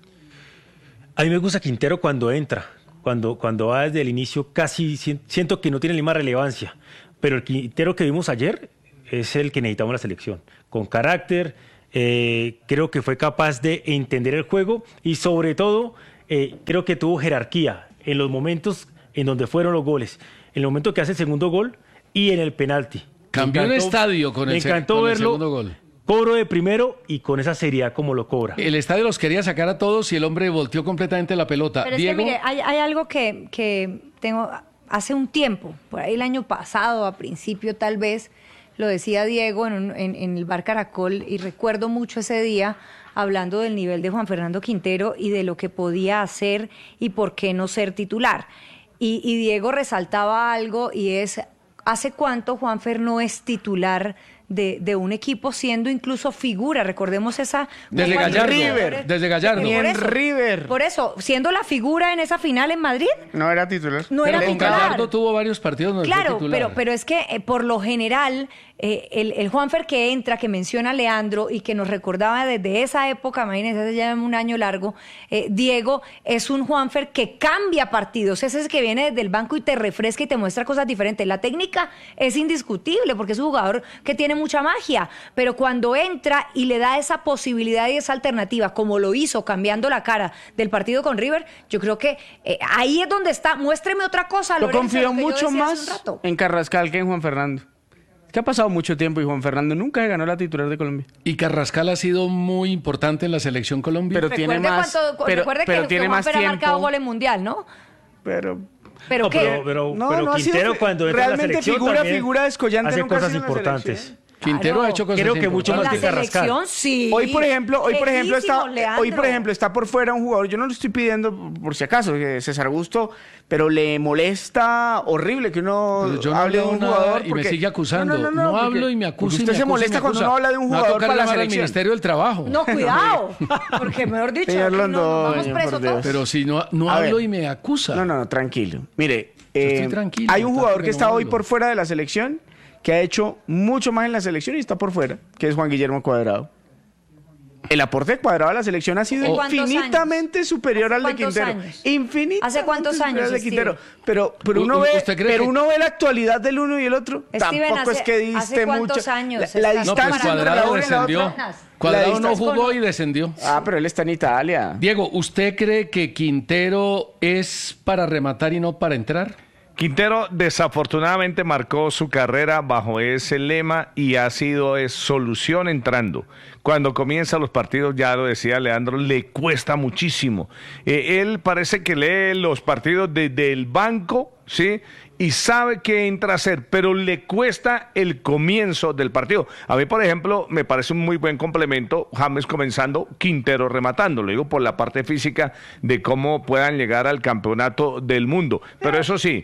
M: A mí me gusta Quintero cuando entra, cuando va desde el inicio, casi siento que no tiene la misma relevancia, pero el Quintero que vimos ayer es el que necesitamos en la selección, con carácter, creo que fue capaz de entender el juego y sobre todo creo que tuvo jerarquía en los momentos en donde fueron los goles, en el momento que hace el segundo gol y en el penalti.
G: Cambió el estadio con el segundo gol.
M: Cobro de primero y con esa seriedad como lo cobra.
G: El estadio los quería sacar a todos y el hombre volteó completamente la pelota.
J: Pero
G: Diego,
J: es que mire, hay algo que tengo hace un tiempo, por ahí el año pasado, a principio tal vez, lo decía Diego en el Bar Caracol y recuerdo mucho ese día hablando del nivel de Juan Fernando Quintero y de lo que podía hacer y por qué no ser titular. Y Diego resaltaba algo y es, ¿hace cuánto Juanfer no es titular de un equipo siendo incluso figura? Recordemos esa...
G: Desde Gallardo. Desde Gallardo.
L: Ni en River.
J: Por eso, siendo la figura en esa final en Madrid.
L: No era titular.
J: No era
G: con
J: titular.
G: Gallardo tuvo varios partidos donde fue
J: Claro,
G: titular.
J: pero es que por lo general el Juanfer que entra, que menciona Leandro y que nos recordaba desde esa época, imagínense, hace ya un año largo, Diego, es un Juanfer que cambia partidos, ese es el que viene desde el banco y te refresca y te muestra cosas diferentes. La técnica es indiscutible porque es un jugador que tiene mucha magia, pero cuando entra y le da esa posibilidad y esa alternativa, como lo hizo cambiando la cara del partido con River, yo creo que ahí es donde está. Muéstreme otra cosa,
L: Yo
J: Lorenzo,
L: confío
J: lo que yo
L: mucho
J: decía hace un
L: más
J: rato.
L: en Carrascal que en Juan Fernando. Es que ha pasado mucho tiempo y Juan Fernando nunca se ganó la titular de Colombia.
G: Y Carrascal ha sido muy importante en la selección Colombia.
L: Pero tiene más,
J: recuerde
L: pero
J: que
L: tiene más
J: Juanfer ha
L: tiempo.
J: marcado gol en Mundial, ¿no?
L: Pero
J: ¿Pero qué?
M: Pero
L: ha
M: Quintero
L: sido
M: cuando entra a la
L: realmente
M: selección
L: figura descollante
M: hace
L: nunca ha
M: cosas
L: sido en la
M: importantes.
L: selección.
G: Quintero ha hecho cosas
M: Creo que mucho
J: En
M: más
J: la
M: que Carrascal.
J: selección, sí.
L: Hoy, por ejemplo,
J: Leandro.
L: está por fuera un jugador. Yo no lo estoy pidiendo por si acaso, César Augusto, pero le molesta horrible que uno
G: Pero yo no
L: hable de
G: leo
L: un
G: nada
L: jugador.
G: y me sigue acusando. No
L: porque-
G: hablo y me acusa.
L: porque usted se molesta cuando uno habla de un jugador para la
G: al
L: selección.
G: Ministerio del Trabajo.
J: No, cuidado. Porque mejor dicho,
L: Señor
J: aquí no, nos
L: Londoño,
J: vamos presos
L: por Dios.
J: todos.
G: Pero si no
L: A
G: hablo
L: ver.
G: y me acusa.
L: No, tranquilo. Mire,
G: estoy tranquilo,
L: hay un
G: tanto
L: jugador
G: que
L: que
G: no
L: está hoy
G: hablo.
L: por fuera de la selección, que ha hecho mucho más en la selección y está por fuera, que es Juan Guillermo Cuadrado. El aporte de Cuadrado a la selección ha sido
J: ¿Hace cuántos
L: infinitamente superior al de
J: cuántos
L: Quintero.
J: años?
L: Infinitamente
J: ¿Hace cuántos
L: superior
J: años,
L: al de Quintero.
J: Steven?
L: Pero
G: ¿Usted cree que-
L: uno ve la actualidad del uno y el otro.
J: Steven,
L: Tampoco es que
J: ¿hace
L: diste
J: cuántos
L: mucho.
J: años
L: La
J: está
G: No,
L: distancia
G: pues
L: entre
G: Cuadrado
L: una y la
G: descendió.
L: otra.
G: Cuadrado
L: La
G: no
L: distancia-
G: jugó y descendió.
L: Ah, pero él está en Italia.
G: Diego, ¿usted cree que Quintero es para rematar y no para entrar?
K: Quintero desafortunadamente marcó su carrera bajo ese lema y ha sido solución entrando. Cuando comienzan los partidos, ya lo decía Leandro, le cuesta muchísimo. Él parece que lee los partidos desde el banco, ¿sí? Y sabe qué entra a hacer, pero le cuesta el comienzo del partido. A mí, por ejemplo, me parece un muy buen complemento James comenzando, Quintero rematando. Lo digo por la parte física de cómo puedan llegar al campeonato del mundo. Pero eso sí,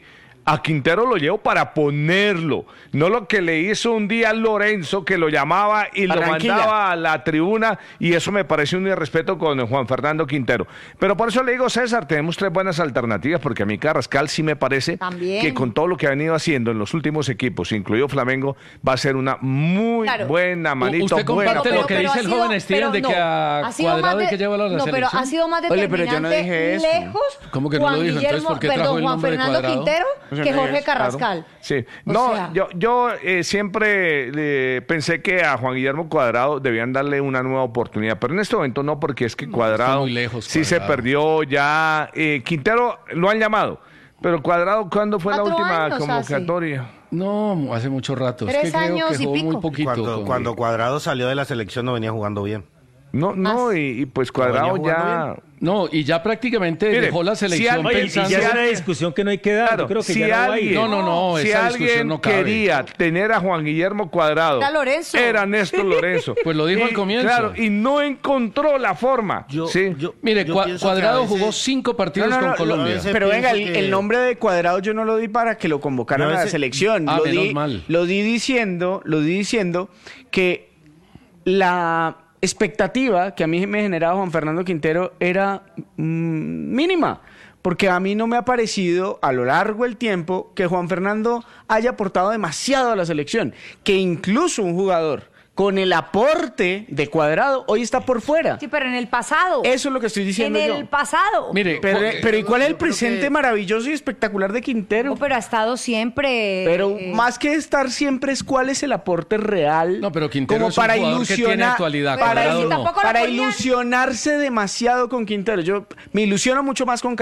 K: A Quintero lo llevo para ponerlo, no lo que le hizo un día Lorenzo, que lo llamaba y lo mandaba a la tribuna, y eso me parece un irrespeto con Juan Fernando Quintero. Pero por eso le digo, César, tenemos 3 buenas alternativas, porque a mí Carrascal sí me parece que con todo lo que ha venido haciendo en los últimos equipos, incluido Flamengo, va a ser una muy buena manito.
G: Usted comparte lo que dice el joven Steven de que a Cuadrado hay que llevarlo a la selección.
J: No, pero ha sido más determinante lejos.
G: ¿Cómo que no lo dijo? Entonces, ¿por qué trajo el nombre de Cuadrado?
J: Juan Fernando Quintero que Jorge Carrascal.
K: Sí. No, yo siempre pensé que a Juan Guillermo Cuadrado debían darle una nueva oportunidad, pero en este momento no, porque es que Cuadrado
G: muy lejos,
K: sí se perdió ya. Quintero lo han llamado, pero Cuadrado, ¿cuándo fue la última convocatoria?
G: No, hace mucho rato.
J: 3 años
G: que jugó muy poquito.
N: Cuando Cuadrado salió de la selección no venía jugando bien.
K: No, y pues Cuadrado ya...
G: No, y ya prácticamente dejó la selección pensando...
M: Ya es una discusión que no hay que dar.
K: Claro,
M: yo creo que
K: si
M: ya no va a ir.
G: No,
K: si
G: esa
K: alguien
G: no cabe.
K: quería tener a Juan Guillermo Cuadrado, era Néstor Lorenzo.
G: Pues lo dijo al comienzo.
K: Claro, y no encontró la forma.
G: Mire, Cuadrado jugó 5 partidos con Colombia.
L: Pero venga, el nombre de Cuadrado yo no lo di para que lo convocaran a la selección. Lo di diciendo que la expectativa que a mí me generaba Juan Fernando Quintero era mínima, porque a mí no me ha parecido a lo largo del tiempo que Juan Fernando haya aportado demasiado a la selección, que incluso un jugador con el aporte de Cuadrado hoy está por fuera.
J: Sí, pero en el pasado.
L: Eso es lo que estoy diciendo yo.
J: En el pasado.
L: Mire, pero ¿y cuál es el presente maravilloso y espectacular de Quintero?
J: No, pero ha estado siempre...
L: Pero más que estar siempre es cuál es el aporte real.
G: No, pero Quintero
L: como
G: es un
L: para
G: jugador que tiene actualidad.
L: Para ilusionarse demasiado con Quintero. Yo me ilusiono mucho más con